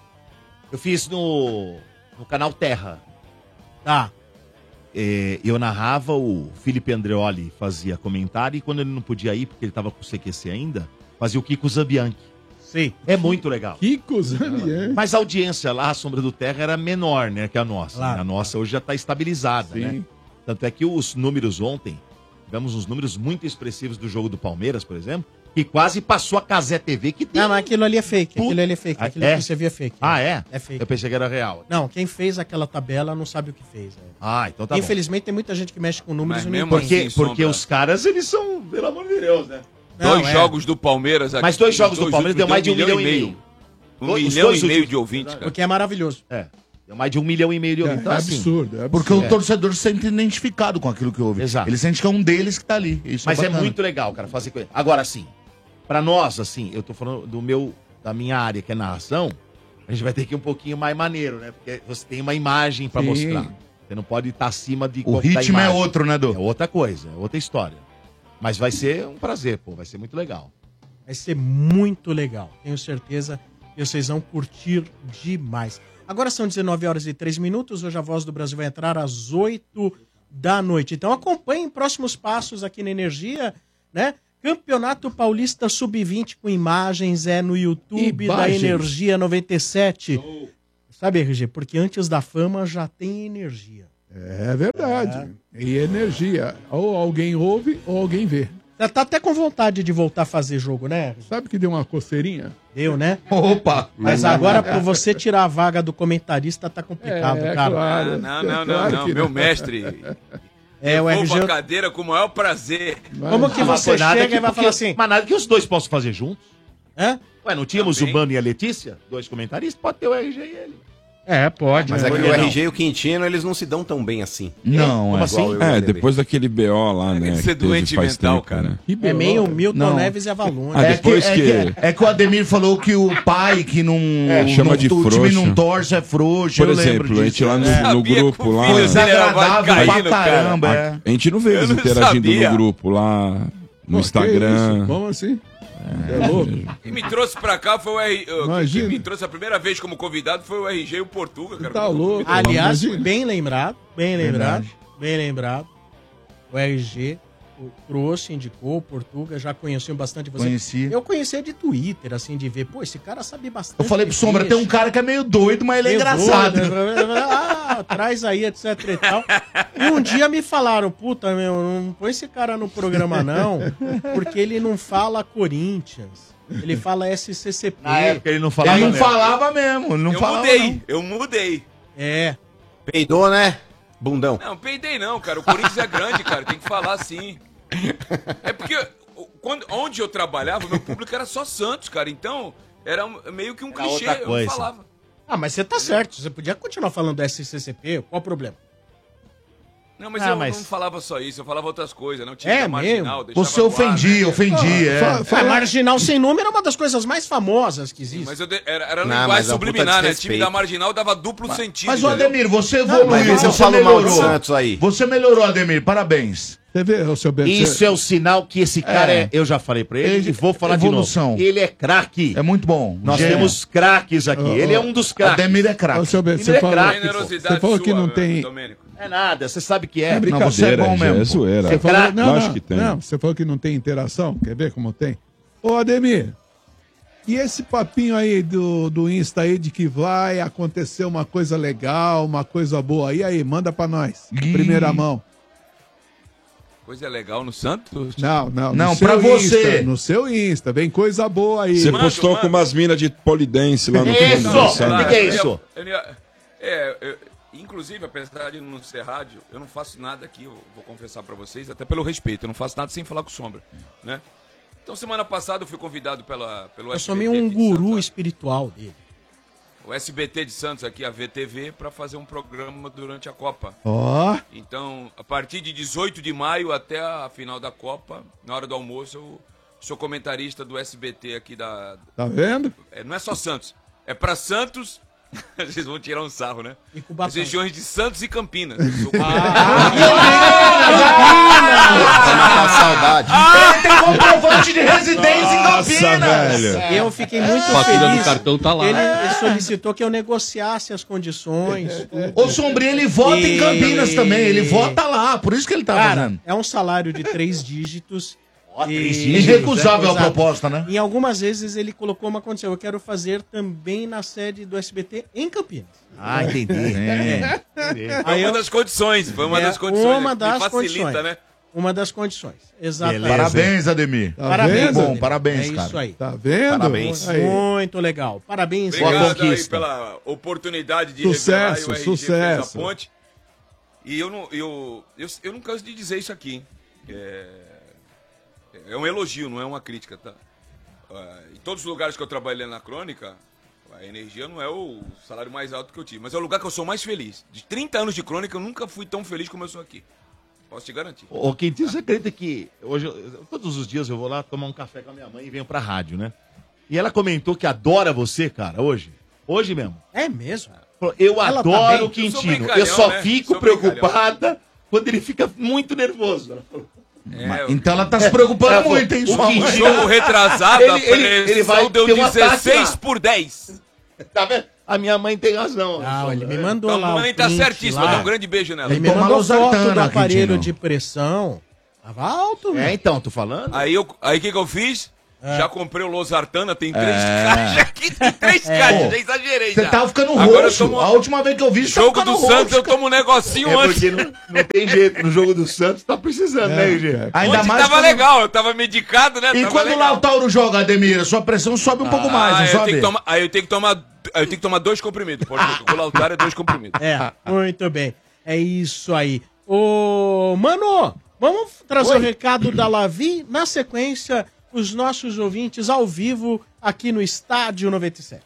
Eu fiz no, no canal Terra. Tá. É, eu narrava, o Felipe Andreoli fazia comentário e quando ele não podia ir, porque ele tava com o C Q C ainda, fazia o Kiko Zambianchi. Sim. É muito legal. Kiko Zambianchi. Mas a audiência lá, a Sombra do Terra, era menor, né, que a nossa. Claro. A nossa hoje já está estabilizada, Sim. né? Tanto é que os números ontem, tivemos uns números muito expressivos do jogo do Palmeiras, por exemplo, que quase passou a Casé T V, que tem... Não, mas aquilo ali é fake. Puta- Aquilo ali é fake. Ah, Aquilo é? que você via é fake. Ah, é? É fake. Eu pensei que era real. Não, quem fez aquela tabela não sabe o que fez. é. Ah, então tá bom. Infelizmente tem muita gente que mexe com números Mas e não mesmo entende. Porque, Sim, Sombra. porque os caras, eles são, pelo amor de Deus, né? Não, Dois é. jogos do Palmeiras aqui. Mas dois jogos do dois Palmeiras últimos deu mais de um milhão e meio. Um Os milhão dois e meio últimos. de ouvintes, cara. O que é maravilhoso. É. Deu mais de um milhão e meio de É, ouvintes. Então, é assim, absurdo, é absurdo. Porque o torcedor se sente identificado com aquilo que ouve. Exato. Ele sente que é um deles que tá ali. Isso Mas é bacana. muito legal, cara, fazer coisa. Agora, assim, pra nós, assim, eu tô falando do meu, da minha área, que é narração, a gente vai ter que ir um pouquinho mais maneiro, né? Porque você tem uma imagem pra Sim. mostrar. Você não pode estar acima de O da ritmo é imagem. outro, né, É Du? outra coisa, é outra história. Mas vai ser um prazer, pô, vai ser muito legal. Vai ser muito legal. Tenho certeza que vocês vão curtir demais. Agora são dezenove horas e três minutos. Hoje a Voz do Brasil vai entrar às oito da noite. Então acompanhem próximos passos aqui na Energia, né? Campeonato Paulista sub vinte com imagens é no YouTube Imagens. da Energia noventa e sete. Sabe, R G? Porque antes da fama já tem energia. É verdade. E energia. Ou alguém ouve ou alguém vê. Já tá até com vontade de voltar a fazer jogo, né? Sabe que deu uma coceirinha? Deu, né? Opa! Mas agora, pra você tirar a vaga do comentarista, tá complicado, É, cara. claro. Ah, não, não, não, Claro não. que Meu não. mestre. É, o eu R vou G... pra cadeira com o maior prazer. Como que Ah, mas você foi nada chega que- e vai porque- falar assim... Mas nada que os dois possam fazer juntos. Hã? Ué, não tínhamos Também. o Bano e a Letícia? Dois comentaristas? Pode ter o R G e ele. É, pode. Mas né? é que Por o que não? R G e o Quintino, eles não se dão tão bem assim. Não, Como é. assim? Igual eu e o É, Ademir. depois daquele B O lá, né? que ser que teve doente faz mental, tempo, cara. né? Que É meio beleza. Milton Não. Neves e Avalon. Ah, né? É que, depois é, que- que, é que o Ademir falou que o pai que não. chama não- de o time frouxo. não torce é frouxo. Por eu lembro exemplo, a gente disso. lá no, É. no Sabia que grupo o lá. filho dele era Desagradável vascaíno, pra cara. caramba, é. A gente não vê Eu eles não interagindo sabia. no grupo lá, no Pô, que Instagram. isso? Como assim? É louco. Quem me trouxe pra cá foi o R G. Imagina. Quem me trouxe a primeira vez como convidado foi o R G e o Portuga, cara. Tá louco. Aliás, Imagina. bem lembrado, bem lembrado, bem lembrado. O R G o trouxe, indicou, o Portuga, já conheciam bastante você. Conheci. Eu conhecia de Twitter, assim, de ver, pô, esse cara sabe bastante. Eu falei pro de Sombra, peixe. tem um cara que é meio doido, mas ele é Meio engraçado. doido, né? Ah, traz aí, etc e tal. E um dia me falaram, puta, meu, não põe esse cara no programa não, porque ele não fala Corinthians, ele fala S C C P. Na época ele não falava Ele não mesmo. falava mesmo. Ele não Eu falava, mudei, não. eu mudei. É. Peidou, né? Bundão. Não, peidei não, cara. O Corinthians é grande, cara. Tem que falar assim. É porque o- quando, onde eu trabalhava, meu público era só Santos, cara. Então, era um- meio que um Era clichê. outra Eu coisa. falava. Ah, mas você tá certo, você podia continuar falando S C C P, qual o problema? Não, mas Ah, eu mas- não falava só isso, eu falava outras coisas. Não tinha É marginal. mesmo? deixava Você no ar, ofendia, né? ofendia. é. Fa- fa- É, Marginal Sem Número é uma das coisas mais famosas que existe. Mas eu de- era, era Não, linguagem mas é um puta subliminar, né? desrespeito. Time da marginal dava duplo sentido. Mas o entendeu? Ademir, você Não, evoluiu, mas eu você falo mal melhorou. do Santos aí. Você melhorou, Ademir, parabéns. Você vê, ô seu Bento? Isso é o sinal que esse cara é. É. Eu já falei pra ele Ele- e vou falar evolução. de novo. Ele é craque. É muito bom. Nós Gê- temos craques aqui. Ele é um dos craques. Ademir é Ô, craque. seu Bento, Ele você é falou, craque, Generosidade você falou que sua, não meu tem... Domênico. É nada, você sabe que é. É Brincadeira, você é bom já mesmo, é pô. zoeira. Você falou, craque. não, Lógico não, que tem. não, você falou que não tem interação. Quer ver como tem? Ô, Ademir, e esse papinho aí do, do Insta aí de que vai acontecer uma coisa legal, uma coisa boa. E aí, manda pra nós. Ih. Primeira mão. Coisa legal no Santos? Não, não. no Não, seu pra você. Insta, no seu Insta. Vem coisa boa aí. Você Manda, postou manda. com umas minas de polidense lá no Isso! fundo, Claro. sabe? que é eu- isso? eu- eu- é, eu- inclusive, apesar de não ser rádio, eu não faço nada aqui, eu vou confessar pra vocês, até pelo respeito, eu não faço nada sem falar com Sombra, né? Então, semana passada eu fui convidado pela, pelo Eu sou S B T meio um de guru Santos, espiritual dele. o S B T de Santos aqui, a V T V, pra fazer um programa durante a Copa. Ó, Então, a partir de dezoito de maio até a final da Copa, na hora do almoço, eu sou comentarista do S B T aqui da... tá vendo? é, não é só Santos, é pra Santos... Vocês vão tirar um sarro, né? E Cubatão. As regiões de Santos e Campinas. Eu sou Ah, saudade. Ele tem comprovante de residência em Nossa, Campinas. velho. Eu fiquei muito fatura feliz. do cartão tá lá. Ele, ele solicitou que eu negociasse as condições. tudo. Ô, Sombrinha, ele vota em E- Campinas também. Ele vota lá, por isso que ele tá Cara, fazendo. é um salário de três dígitos. três e- dígitos, Irrecusável a Exato. proposta, né? Em algumas vezes ele colocou uma condição. Eu quero fazer também na sede do S B T em Campinas. Ah, entendi. É. Foi Aí uma eu- das condições. Foi uma É, das condições. uma Me das facilita, condições. né? Uma das condições. Exatamente. Beleza. Parabéns, Ademir. Tá Parabéns. vendo? Bom, Ademir. parabéns, É cara. isso aí. Tá vendo? Parabéns. Aí. Muito legal. Parabéns. Obrigado aí conquista. pela oportunidade de Sucesso, revelar, e o R G sucesso. fez a ponte. E eu não, eu, eu, eu não canso de dizer isso aqui. É, é um elogio, não é uma crítica, tá? Ah, em todos os lugares que eu trabalhei na Crônica, a Energia não é o salário mais alto que eu tive, mas é o lugar que eu sou mais feliz. De trinta anos de Crônica, eu nunca fui tão feliz como eu sou aqui. Posso te garantir. Ô, Quintinho, você acredita que hoje, eu- todos os dias eu vou lá tomar um café com a minha mãe e venho pra rádio, né? E ela comentou que adora você, cara, hoje. Hoje mesmo. É mesmo? Falou, eu Ela tá adoro bem? o Eu sou Quintino. Eu, brincalhão, só né? fico Sou brincalhão. preocupada quando ele fica muito nervoso. Ela falou. É, eu- Então ela tá se preocupando Ela falou, muito, hein, o sua mãe? Quintino- jogo retrasado, Ele- a ele- ele pressão vai deu ter um ataque dezesseis lá. por dez. Tá vendo? A minha mãe tem razão. Ah, ele me mandou Então, lá. a mãe o tá print certíssima, lá. dá um grande beijo nela. Ele me Toma mandou foto losartana, do aparelho Quintino. de pressão. Tava alto, É, velho. então, tô falando. Aí o aí, que, que eu fiz? Já comprei o Losartana, tem três É. caixas aqui, tem três É. caixas, já exagerei Você já. tava ficando Agora eu roxo. tomo- A última vez que eu vi, você Jogo tava do ficando Santos, roxo. eu tomo um negocinho É antes. porque não, não tem jeito. No jogo do Santos tá precisando, né, R G? Ainda Ontem mais tava quando- legal, eu tava medicado, né? E Tava quando o legal. Lautaro joga, Ademir, a sua pressão sobe um pouco mais, Ah, não eu sobe? tenho que tomar, aí eu tenho que tomar, aí eu tenho que tomar dois comprimidos. Pode, com o Lautaro é dois comprimidos. É, muito bem. É isso aí. Ô, mano, vamos trazer o recado da Lavi. Na sequência, os nossos ouvintes ao vivo aqui no Estádio noventa e sete.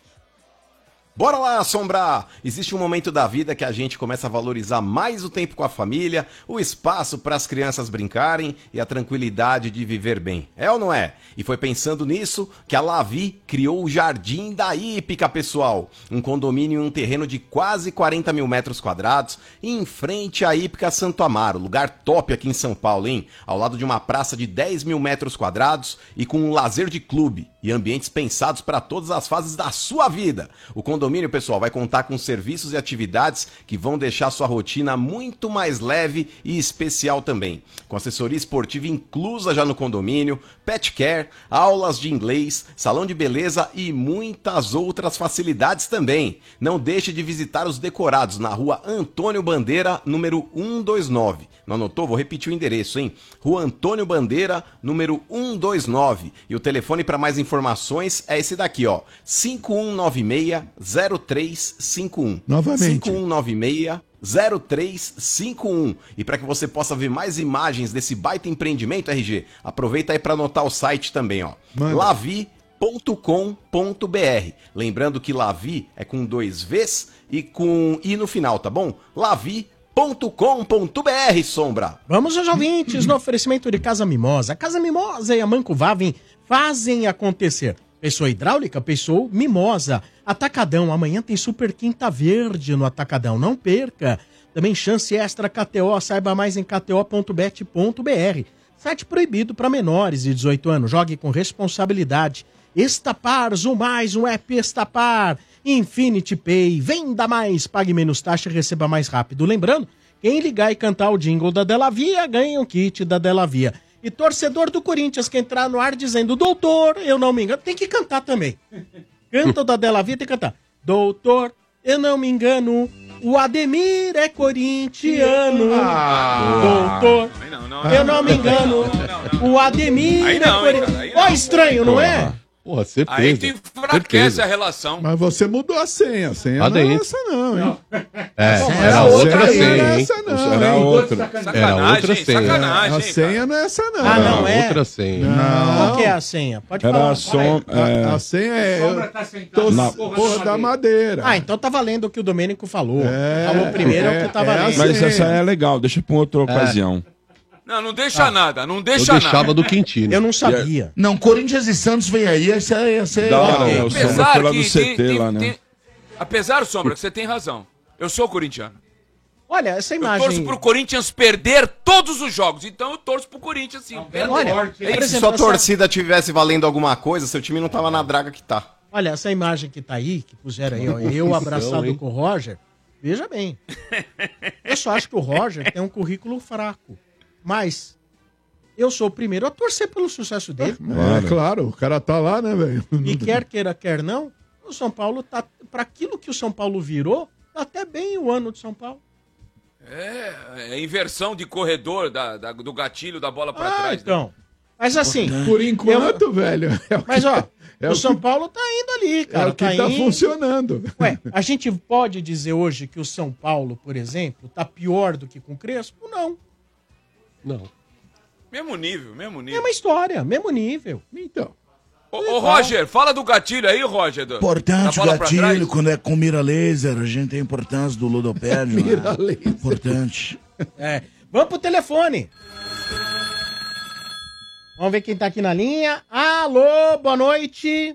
Bora lá, Sombra! Existe um momento da vida que a gente começa a valorizar mais o tempo com a família, o espaço para as crianças brincarem e a tranquilidade de viver bem. É ou não é? E foi pensando nisso que a Lavi criou o Jardim da Hípica, pessoal. Um condomínio em um terreno de quase quarenta mil metros quadrados, em frente à Hípica Santo Amaro, lugar top aqui em São Paulo, hein? Ao lado de uma praça de dez mil metros quadrados e com um lazer de clube e ambientes pensados para todas as fases da sua vida. O condomínio, pessoal, vai contar com serviços e atividades que vão deixar sua rotina muito mais leve e especial também. Com assessoria esportiva inclusa já no condomínio, pet care, aulas de inglês, salão de beleza e muitas outras facilidades também. Não deixe de visitar os decorados na rua Antônio Bandeira, número cento e vinte e nove. Não anotou? Vou repetir o endereço, hein? Rua Antônio Bandeira, número cento e vinte e nove. E o telefone para mais informações é esse daqui, ó. cinco um nove seis, zero três cinco um. Novamente. cinco um nove seis, zero três cinco um. E para que você possa ver mais imagens desse baita empreendimento, R G, aproveita aí para anotar o site também, ó. Manda. lavi ponto com ponto br. Lembrando que Lavi é com dois V's e com I no final, tá bom? lavi ponto com ponto br, Sombra. Vamos aos ouvintes no oferecimento de Casa Mimosa. Casa Mimosa e a Manco Vavem fazem acontecer. Pessoa hidráulica, pessoa mimosa. Atacadão, amanhã tem Super Quinta Verde no Atacadão, não perca. Também chance extra K T O, saiba mais em k t o ponto bet ponto b r. Site proibido para menores de dezoito anos, jogue com responsabilidade. Estapar, Zoom Mais, um app Estapar. Infinity Pay, venda mais, pague menos taxa e receba mais rápido. Lembrando, quem ligar e cantar o jingle da Delavia, ganha um kit da Delavia. E torcedor do Corinthians que entrar no ar dizendo, doutor, eu não me engano, tem que cantar também. Canta o da Delavia, tem que cantar. Doutor, eu não me engano, o Ademir é corintiano. Doutor, Aí não, não, eu não me engano, o Ademir Aí é não, hein, cara, aí corintiano. não. Ó, estranho, não é? Porra, certeza. Aí tu enfraquece a relação. Mas você mudou a senha. A senha Lá não é dentro. essa não, hein? É, Não, era a outra senha não senha, é hein? essa não, Era hein? outra. Era outra Sacanagem, senha. sacanagem. A hein, senha não é essa não. Ah, não Era é? outra senha. Qual que é a senha? Pode Era falar. a som. é, A, a senha é... eu Tô Na- porra da madeira. Ah, então tá valendo o que o Domênico falou. É, falou primeiro é, é, o que tá é valendo. assim. Mas essa é legal, deixa pra outra ocasião. Não, não deixa nada, não Eu deixa deixava nada. do Quintino. Eu não sabia. Não, Corinthians e Santos vem aí, essa é... Essa é Da hora, ok. né? O Sombra Apesar foi lá que do C tem, T tem- lá, né? tem- apesar, Sombra, que você tem razão. Eu sou corintiano. Olha, essa Eu imagem... torço pro Corinthians perder todos os jogos. Então eu torço pro Corinthians, sim. Perder. Olha, É por isso. Se exemplo, sua essa- torcida tivesse valendo alguma coisa, seu time não tava na draga que tá. Olha, essa imagem que tá aí, que puseram aí, ó, eu abraçado hein? com o Roger, veja bem. Eu só acho que o Roger tem um currículo fraco. Mas eu sou o primeiro a torcer pelo sucesso dele. É, claro, o cara tá lá, né, velho? E quer queira, quer não, o São Paulo tá... Pra aquilo que o São Paulo virou, tá até bem o ano de São Paulo. É, é inversão de corredor da, da- do gatilho da bola pra Ah, trás. né? então. Mas assim... Por enquanto, velho. É o Mas, que- ó, é o o São que- Paulo tá indo ali, É cara. o que tá indo... funcionando. Ué, a gente pode dizer hoje que o São Paulo, por exemplo, tá pior do que com o Crespo? Não. Não. Mesmo nível, mesmo nível. Mesma história, mesmo nível. Então. Ô, ô, Roger, fala do gatilho aí, Roger. do- Importante da o bola pra gatilho, trás. quando é com mira laser, a gente tem a importância do ludopédio. Mira né? laser. Importante. É. Vamos pro telefone. Vamos ver quem tá aqui na linha. Alô, boa noite.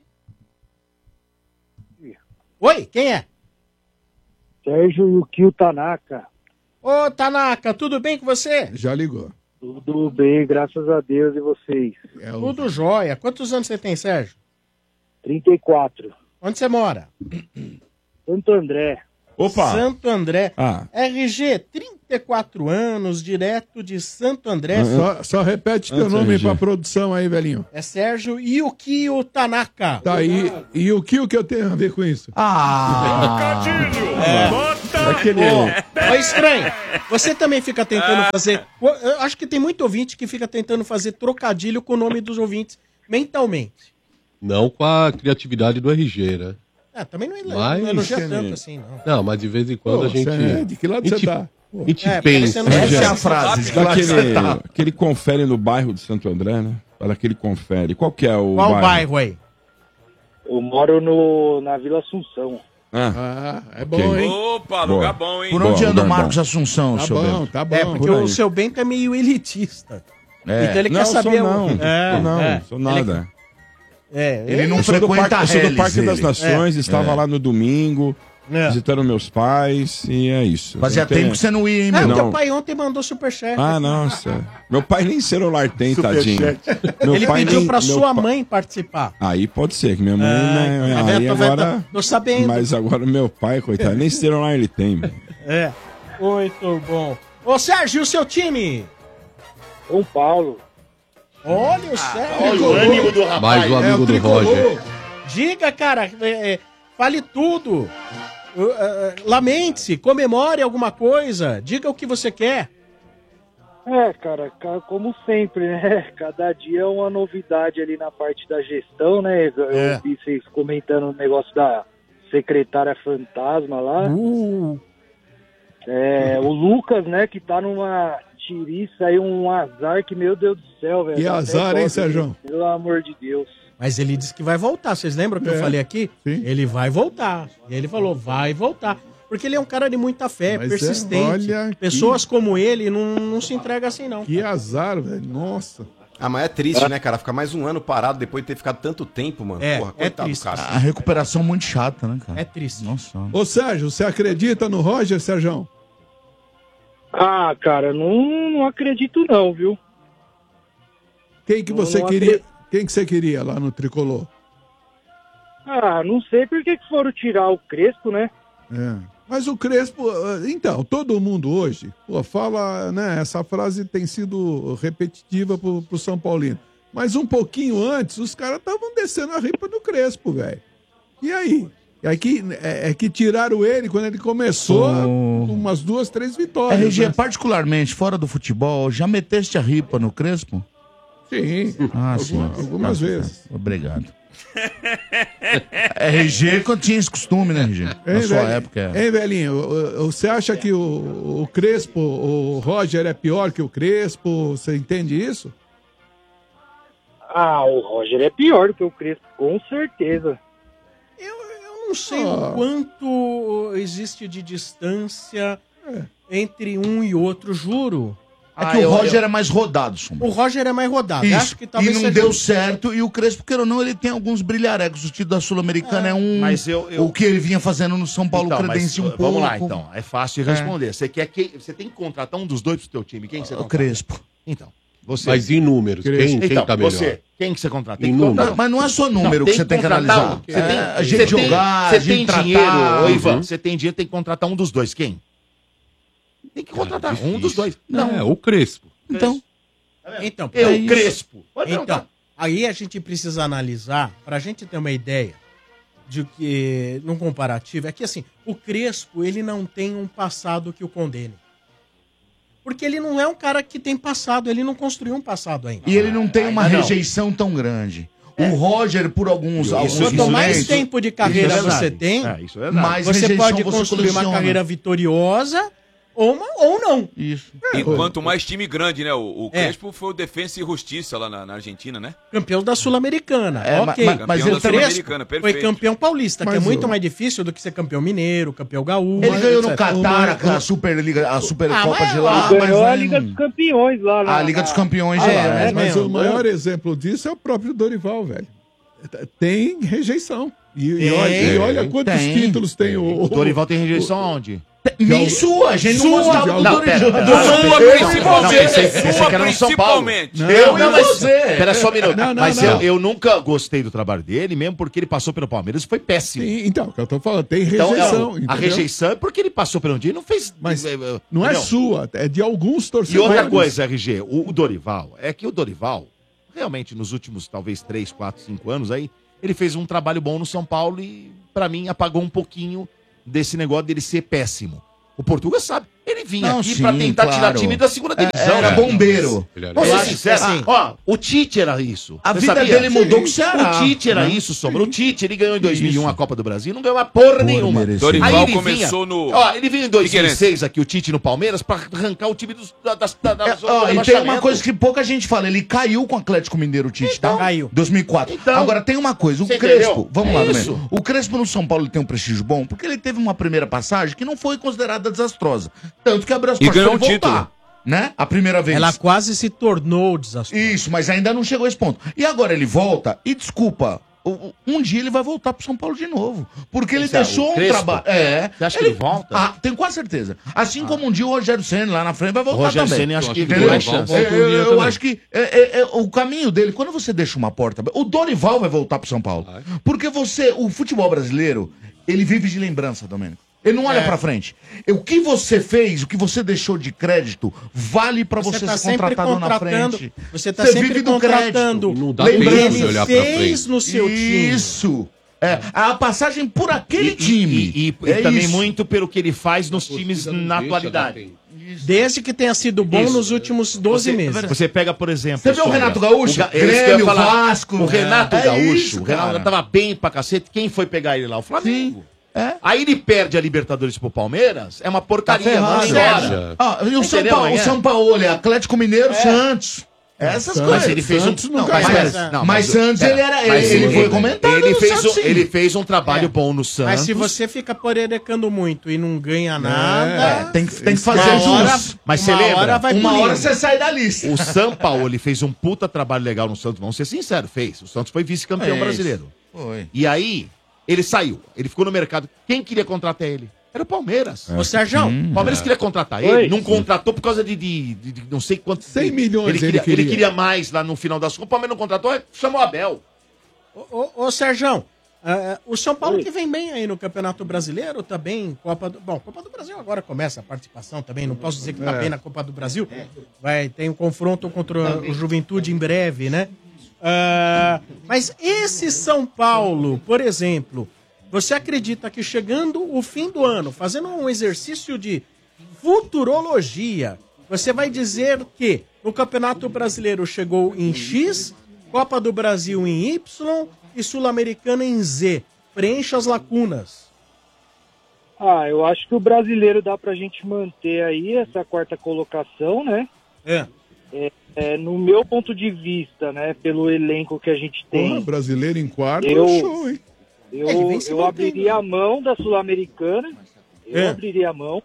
Oi, quem é? Sérgio Yukio Tanaka. Ô, Tanaka, tudo bem com você? Já ligou. Tudo bem, graças a Deus e vocês. É o... Tudo jóia. Quantos anos você tem, Sérgio? trinta e quatro. Onde você mora? Santo André. Opa! Santo André. Ah. R G, trinta e quatro anos, direto de Santo André. Só, só repete teu Antes, nome R G. pra produção aí, velhinho. É Sérgio Yukio Tanaka. Tá aí. E o que o que eu tenho a ver com isso? Ah! É. Aquele... Ô, estranho, você também fica tentando fazer... Eu acho que tem muito ouvinte que fica tentando fazer trocadilho com o nome dos ouvintes mentalmente. Não com a criatividade do R G, né? Ah, também não, é, Mas- não elogia tanto assim, não. Não, mas de vez em quando Pô, a gente. você é- de que lado a gente, você tá? Pô. A gente É, pensa. parecendo- Essa é a Essa frase. Daquele, aquele confere no bairro de Santo André, né? Fala aquele confere. Qual que é o Qual bairro? bairro aí? Eu moro no, na Vila Assunção. Ah, Ah, é bom, Ok. hein? Opa, Boa. lugar bom, hein? Por Bom, onde anda o lugar Marcos bom. Assunção, Tá seu bom, Bento? tá bom. É, porque por o aí. seu Bento é meio elitista. É. Então ele Não, quer sou saber não. o... É, Sou não, é. sou nada. É, Ele não Eu sou do frequenta Parque, eu sou do reles, Parque das ele. Nações, estava lá no domingo, É. visitando meus pais, e é isso. Fazia Não tem- tempo que você não ia, hein, Ah, meu? Não. teu pai ontem mandou superchat. Ah, nossa. Meu pai nem celular tem, tadinho. Meu Ele pai pediu nem- pra meu sua pa- mãe participar. Aí pode ser, que minha mãe, Ah, né? tá vendo? Aí Tô vendo, agora... tô sabendo. Mas agora meu pai, coitado, nem celular ele tem. meu. É. Muito bom. Ô, Sérgio, e o seu time? São Paulo. Olha o Sérgio. Olha o ânimo do rapaz. Mais um amigo do Roger. Diga, cara, é, é, fale tudo. Uh, uh, Lamente-se, comemore alguma coisa. Diga o que você quer. É, cara, ca- como sempre, né? Cada dia é uma novidade ali na parte da gestão, né? Eu É. vi vocês comentando o negócio da secretária fantasma lá. Uh, É, o Lucas, né, que tá numa tiriça aí, um azar que, meu Deus do céu, velho. Que Dá até azar, dó hein, dele, Sérgio? Pelo amor de Deus. mas ele disse que vai voltar. Vocês lembram que É, eu falei aqui? sim. Ele vai voltar. E ele falou, vai voltar. Porque ele é um cara de muita fé, Mas é, persistente. olha que- Pessoas como ele não, não se entregam assim, não. Que azar, velho. Nossa. Ah, mas é triste, né, cara? Ficar mais um ano parado depois de ter ficado tanto tempo, mano. É, Porra, é coitado triste. do cara. A recuperação muito chata, né, cara? É triste. Nossa. Ô, Sérgio, você acredita no Roger, Sérgio? Ah, cara, não, não acredito não, viu? Quem que Não- você não queria? acredito. Quem que você queria lá no Tricolor? Ah, não sei por que que foram tirar o Crespo, né? É. Mas o Crespo, eh, então, todo mundo hoje, pô, fala, né? Essa frase tem sido repetitiva pro, pro São Paulino. Mas um pouquinho antes, os caras estavam descendo a ripa do Crespo, velho. E aí? É que, é, é que tiraram ele quando ele começou, Oh. umas duas, três vitórias. R G, né? particularmente, fora do futebol, já meteste a ripa no Crespo? Sim, Ah, alguma- sim. algumas Tá, vezes. tá. Obrigado. R G, quando tinha esse costume, né, R G? Na Hein, sua velho- época. é. Hein, velhinho, o- o- você acha que o, o Crespo, o Roger é pior que o Crespo? Você entende isso? Ah, o Roger é pior do que o Crespo, com certeza. Eu não sei Ah. o quanto existe de distância É. entre um e outro, juro. É que o Roger é mais rodado, Sombra. O Roger é mais rodado. Isso, Acho que talvez e não seja deu isso. certo, e o Crespo, queira ou não, ele tem alguns brilharecos. O título da Sul-Americana é, um... Mas eu- eu- O que ele vinha fazendo no São Paulo Então, mas, credencia um pouco. vamos lá, então. É fácil de responder. Você quer que você tem que contratar um dos dois pro teu time. Quem que você O contrata? Crespo. Então, você. Mas em números, quem, quem então, tá melhor? você. Quem que você contrata? Em Tem que número. contratar- Mas não é só número Não, que você tem que contratar analisar. um. Você tem, É, a você gente tem- jogar, você a gente tem tratar. dinheiro, ô Ivan, Uhum. você tem dinheiro, tem que contratar um dos dois. Quem? Tem que contratar um dos dois. Não, é o Crespo. Então, Então, Eu, é isso. Crespo. Pode Então, perguntar. aí a gente precisa analisar, pra gente ter uma ideia de que, num comparativo, é que assim, o Crespo, ele não tem um passado que o condene. Porque ele não é um cara que tem passado, ele não construiu um passado ainda. e ele não tem uma Ainda não. rejeição tão grande. O Roger, por alguns... alguns Quanto mais momentos, tempo de carreira Isso é verdade. você tem, É, isso é verdade. mais você rejeição pode você construir uma coleciona. carreira vitoriosa ou, uma, ou não. Isso. E quanto mais time grande, né? O, o É. Crespo foi o Defensa e Justiça lá na, na Argentina, né? Campeão da Sul-Americana. É, ok. mas- mas Campeão ele da também- Sul-Americana, Foi perfeito. campeão paulista, que é Mas muito o- mais difícil do que ser campeão mineiro, campeão gaúcho. Ele ganhou no etcétera. Catar a Superliga, a Supercopa mas- de lá, Ganhou mas a aí Liga não- dos Campeões lá. na- a Liga dos na- Campeões de Ah, lá. é, né? é Mas mesmo? o maior exemplo disso é o próprio Dorival, velho. Tem rejeição. E, e Tem, olha, e olha quantos tem, títulos tem, o, O Dorival tem rejeição aonde? Nem sua, a gente não Sua, gostava do não, Dorival. pera, pera, Do pera, Sua, pera, principalmente. não, pensei- Sua, pensei que era no São Paulo. principalmente. Não, Eu não, e mas você. Pera só um minuto. Não, não, mas não. Eu, eu nunca gostei do trabalho dele, mesmo porque ele passou pelo Palmeiras e foi péssimo. Sim, então, que eu tô falando, tem Então, rejeição. é, a entendeu? rejeição é porque ele passou pelo um dia e não fez. Mas eh, não é entendeu? sua, é de alguns E torcedores. outra coisa, R G, o, o Dorival, é que o Dorival, realmente, nos últimos, talvez, três, quatro, cinco anos aí, ele fez um trabalho bom no São Paulo e, pra mim, apagou um pouquinho desse negócio dele ser péssimo. O Portuga sabe. Ele vinha Não, aqui sim, pra tentar claro. tirar time da segunda divisão. Era né? bombeiro. Vamos Eu ser acho sinceros. que assim, Ó, o Tite era isso. A Você vida sabia? dele mudou com o Ceará. O Tite era Né? isso, Sombra. O Tite, ele ganhou em dois mil e um a Copa do Brasil, não ganhou uma porra nenhuma. merecido. Dorival Aí ele começou vinha, no Ó, ele vinha em dois mil e seis Figueirense. aqui, o Tite no Palmeiras, pra arrancar o time dos, da, das, da, da, É, zona ó, do e tem rebaixamento. uma coisa que pouca gente fala, ele caiu com o Atlético Mineiro, o Tite, tá? Caiu. dois mil e quatro. Então, Agora tem uma coisa, o você Crespo, entendeu? vamos É lá, isso. Domênico. O Crespo no São Paulo ele tem um prestígio bom, porque ele teve uma primeira passagem que não foi considerada desastrosa. Tanto que abriu as E portas ganhou pra ele um título. voltar, né? A primeira vez. Ela quase se tornou desastrosa. Isso, mas ainda não chegou a esse ponto. E agora ele volta, e desculpa, o- o- um dia ele vai voltar pro São Paulo de novo. Porque ele Esse é deixou o um Crespo? trabalho. É. Você acha que ele volta? Ah, tenho quase certeza. Assim como um dia o Rogério Ceni lá na frente vai voltar O Rogério também. Ceni acho que Entendeu? tem chance. É, Volta um eu dia eu também. acho que é, é, é, o caminho dele, quando você deixa uma porta. O Dorival vai voltar pro São Paulo. Porque você, o futebol brasileiro, ele vive de lembrança, Domênico. Ele não olha pra frente. O que você fez, o que você deixou de crédito, vale pra você, Você tá ser sempre contratado na contratando. frente. Você tá sempre vive do contratando. crédito. Não dá Lembrança. tempo de Ele olhar pra fez frente. no seu time. Isso. É, a passagem por aquele E, time. e, e- e É também isso. muito pelo que ele faz nos times torcida não na deixa atualidade. dar tempo. Desde que tenha sido bom Isso. nos últimos doze Você, meses. você pega, por exemplo. Você vê o Sombra, Renato Gaúcho? o Ga- é isso que eu ia Grêmio, falar. Vasco. O Renato É Gaúcho. isso, o Renato cara. tava bem pra cacete. Quem foi pegar ele lá? O Flamengo. É. Aí ele perde a Libertadores pro Palmeiras. É uma Tá porcaria. ferrado. manda embora. Ah, e o São Entendeu, Paulo, o amanhã? São Paulo, é Atlético Mineiro, Santos. Essas Santos, coisas. Mas ele fez um. Santos nunca mas, mais. mas, Mas mas- Santos, pera, ele era- ele- mas ele foi comentado Ele no fez, Santos, um, sim. ele fez um trabalho É. bom no Santos. Mas se você fica porerecando muito e não ganha nada. É, tem, que- tem que uma fazer hora, jus. Mas uma você lembra? hora vai Uma pulindo. hora você sai da lista. O São Paulo, ele fez um puta trabalho legal no Santos. Vamos ser sinceros, fez. O Santos foi vice-campeão É isso. brasileiro. Foi. E aí, ele saiu. Ele ficou no mercado. Quem queria contratar ele? Era o Palmeiras. Ô, Sérgio, O Palmeiras queria contratar ele, Oi. não contratou por causa de, de- de- de não sei quantos. cem milhões ele ele queria, queria. ele queria mais lá no final das contas. O Palmeiras não contratou, chamou o Abel. ô, ô, ô Sérgio, ah, o São Paulo que vem bem aí no Campeonato Brasileiro, também Copa do... Bom, Copa do Brasil agora começa a participação também, não posso dizer que tá bem na Copa do Brasil. Vai, tem um confronto contra o Juventude em breve, né? Ah, mas esse São Paulo, por exemplo, você acredita que chegando o fim do ano, fazendo um exercício de futurologia, você vai dizer que no Campeonato Brasileiro chegou em X, Copa do Brasil em Y e Sul-Americana em Z. Preencha as lacunas. Ah, eu acho que o brasileiro dá pra gente manter aí essa quarta colocação, né? É. É, é, no meu ponto de vista, né, pelo elenco que a gente tem, Porra, brasileiro em quarto, Eu- show, hein? eu, ele vem se eu mantendo. abriria a mão da Sul-Americana, eu É. abriria a mão.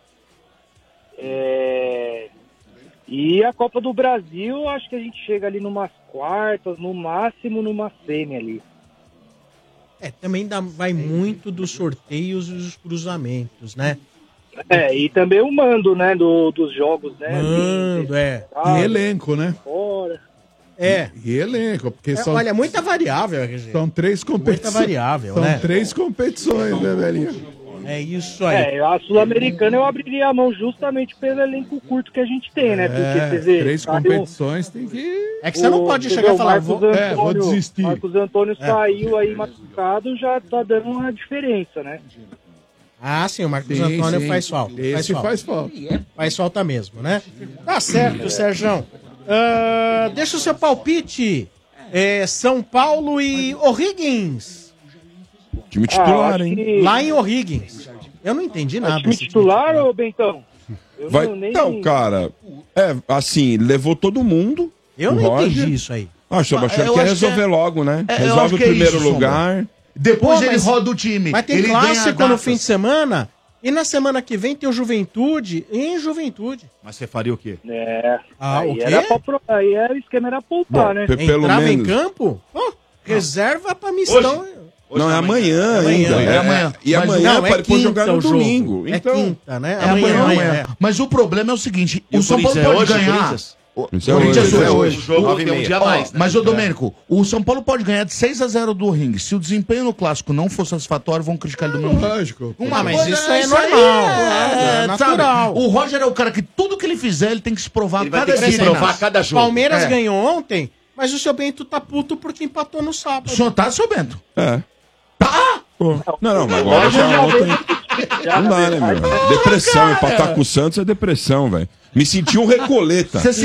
É, e a Copa do Brasil, acho que a gente chega ali numas quartas, no máximo numa semi ali. É, também dá, vai muito dos sorteios e dos cruzamentos, né? É, e também o mando, né, do, dos jogos, né? Mando, é. E elenco, né? Fora. É. E elenco, porque É, são, olha, muita variável, R G. são três competições. Muita variável, São né? três competições, né, velhinho? É isso aí. É, a Sul-Americana eu abriria a mão justamente pelo elenco curto que a gente tem, né? Porque É, você vê. três saiu- competições tem que... É que você não o- pode você chegar vê, e falar, o Marcos vou... É, vou Antônio- desistir. Marcos Antônio É. saiu aí machucado, já tá dando uma diferença, né? Ah, sim, o Marcos Sim, Antônio sim. faz falta. Faz Esse falta. faz falta. Faz falta mesmo, né? Tá certo, Sérgio. Ah, deixa o seu palpite. É, São Paulo e O'Higgins. Time Ah, titular, acho hein? que- Lá em O'Higgins. Eu não entendi é nada. time desse titular, ô Bentão? Eu Vai... não, nem... Então, cara, é, assim, levou todo mundo. Eu o não Roger. entendi isso aí. Ah, eu Ah, achando eu que ia acho que resolver é- logo, né? É, eu Resolve acho o que é primeiro isso, Sombra. lugar. Depois Pô, ele mas- roda o time. Mas tem ele clássico ganha no datas. fim de semana. E na semana que vem tem o Juventude em Juventude. Mas você faria o quê? É, Ah, aí, o quê? era pra, pro- aí era, o esquema era poupar, Bom, né? pe- pelo Entrava menos. em campo? Pô, reserva pra mistão. Não, é amanhã ainda. É amanhã. E Mas amanhã não, é para depois jogar no quinta o jogo. domingo. É Então, quinta, né? É amanhã, amanhã. Mas o problema é o seguinte: E o o São Paulo Corinthians é pode hoje, ganhar. Corinthians? O Isso é Corinthians hoje, é é hoje. O jogo nove e tem um meia. dia a Ó, mais, né? mas, ô Domênico, o São Paulo pode ganhar de seis a zero do Ring. Se o desempenho no clássico não for satisfatório, vão criticar ele do mesmo jeito. Lógico. Ah, mas coisa- isso é aí normal. é, É natural. sabe? O Roger é o cara que tudo que ele fizer, ele tem que se provar Ele vai cada ter que se dia. provar Inácio. cada jogo. Palmeiras É. ganhou ontem, mas o seu Bento tá puto porque empatou no sábado. O senhor tá, seu Bento? é. Tá! Pô, Não, não, mas agora já ontem. Não dá, né, meu? Depressão, empatar com o Santos é depressão, velho. Me senti um recoleta. Você se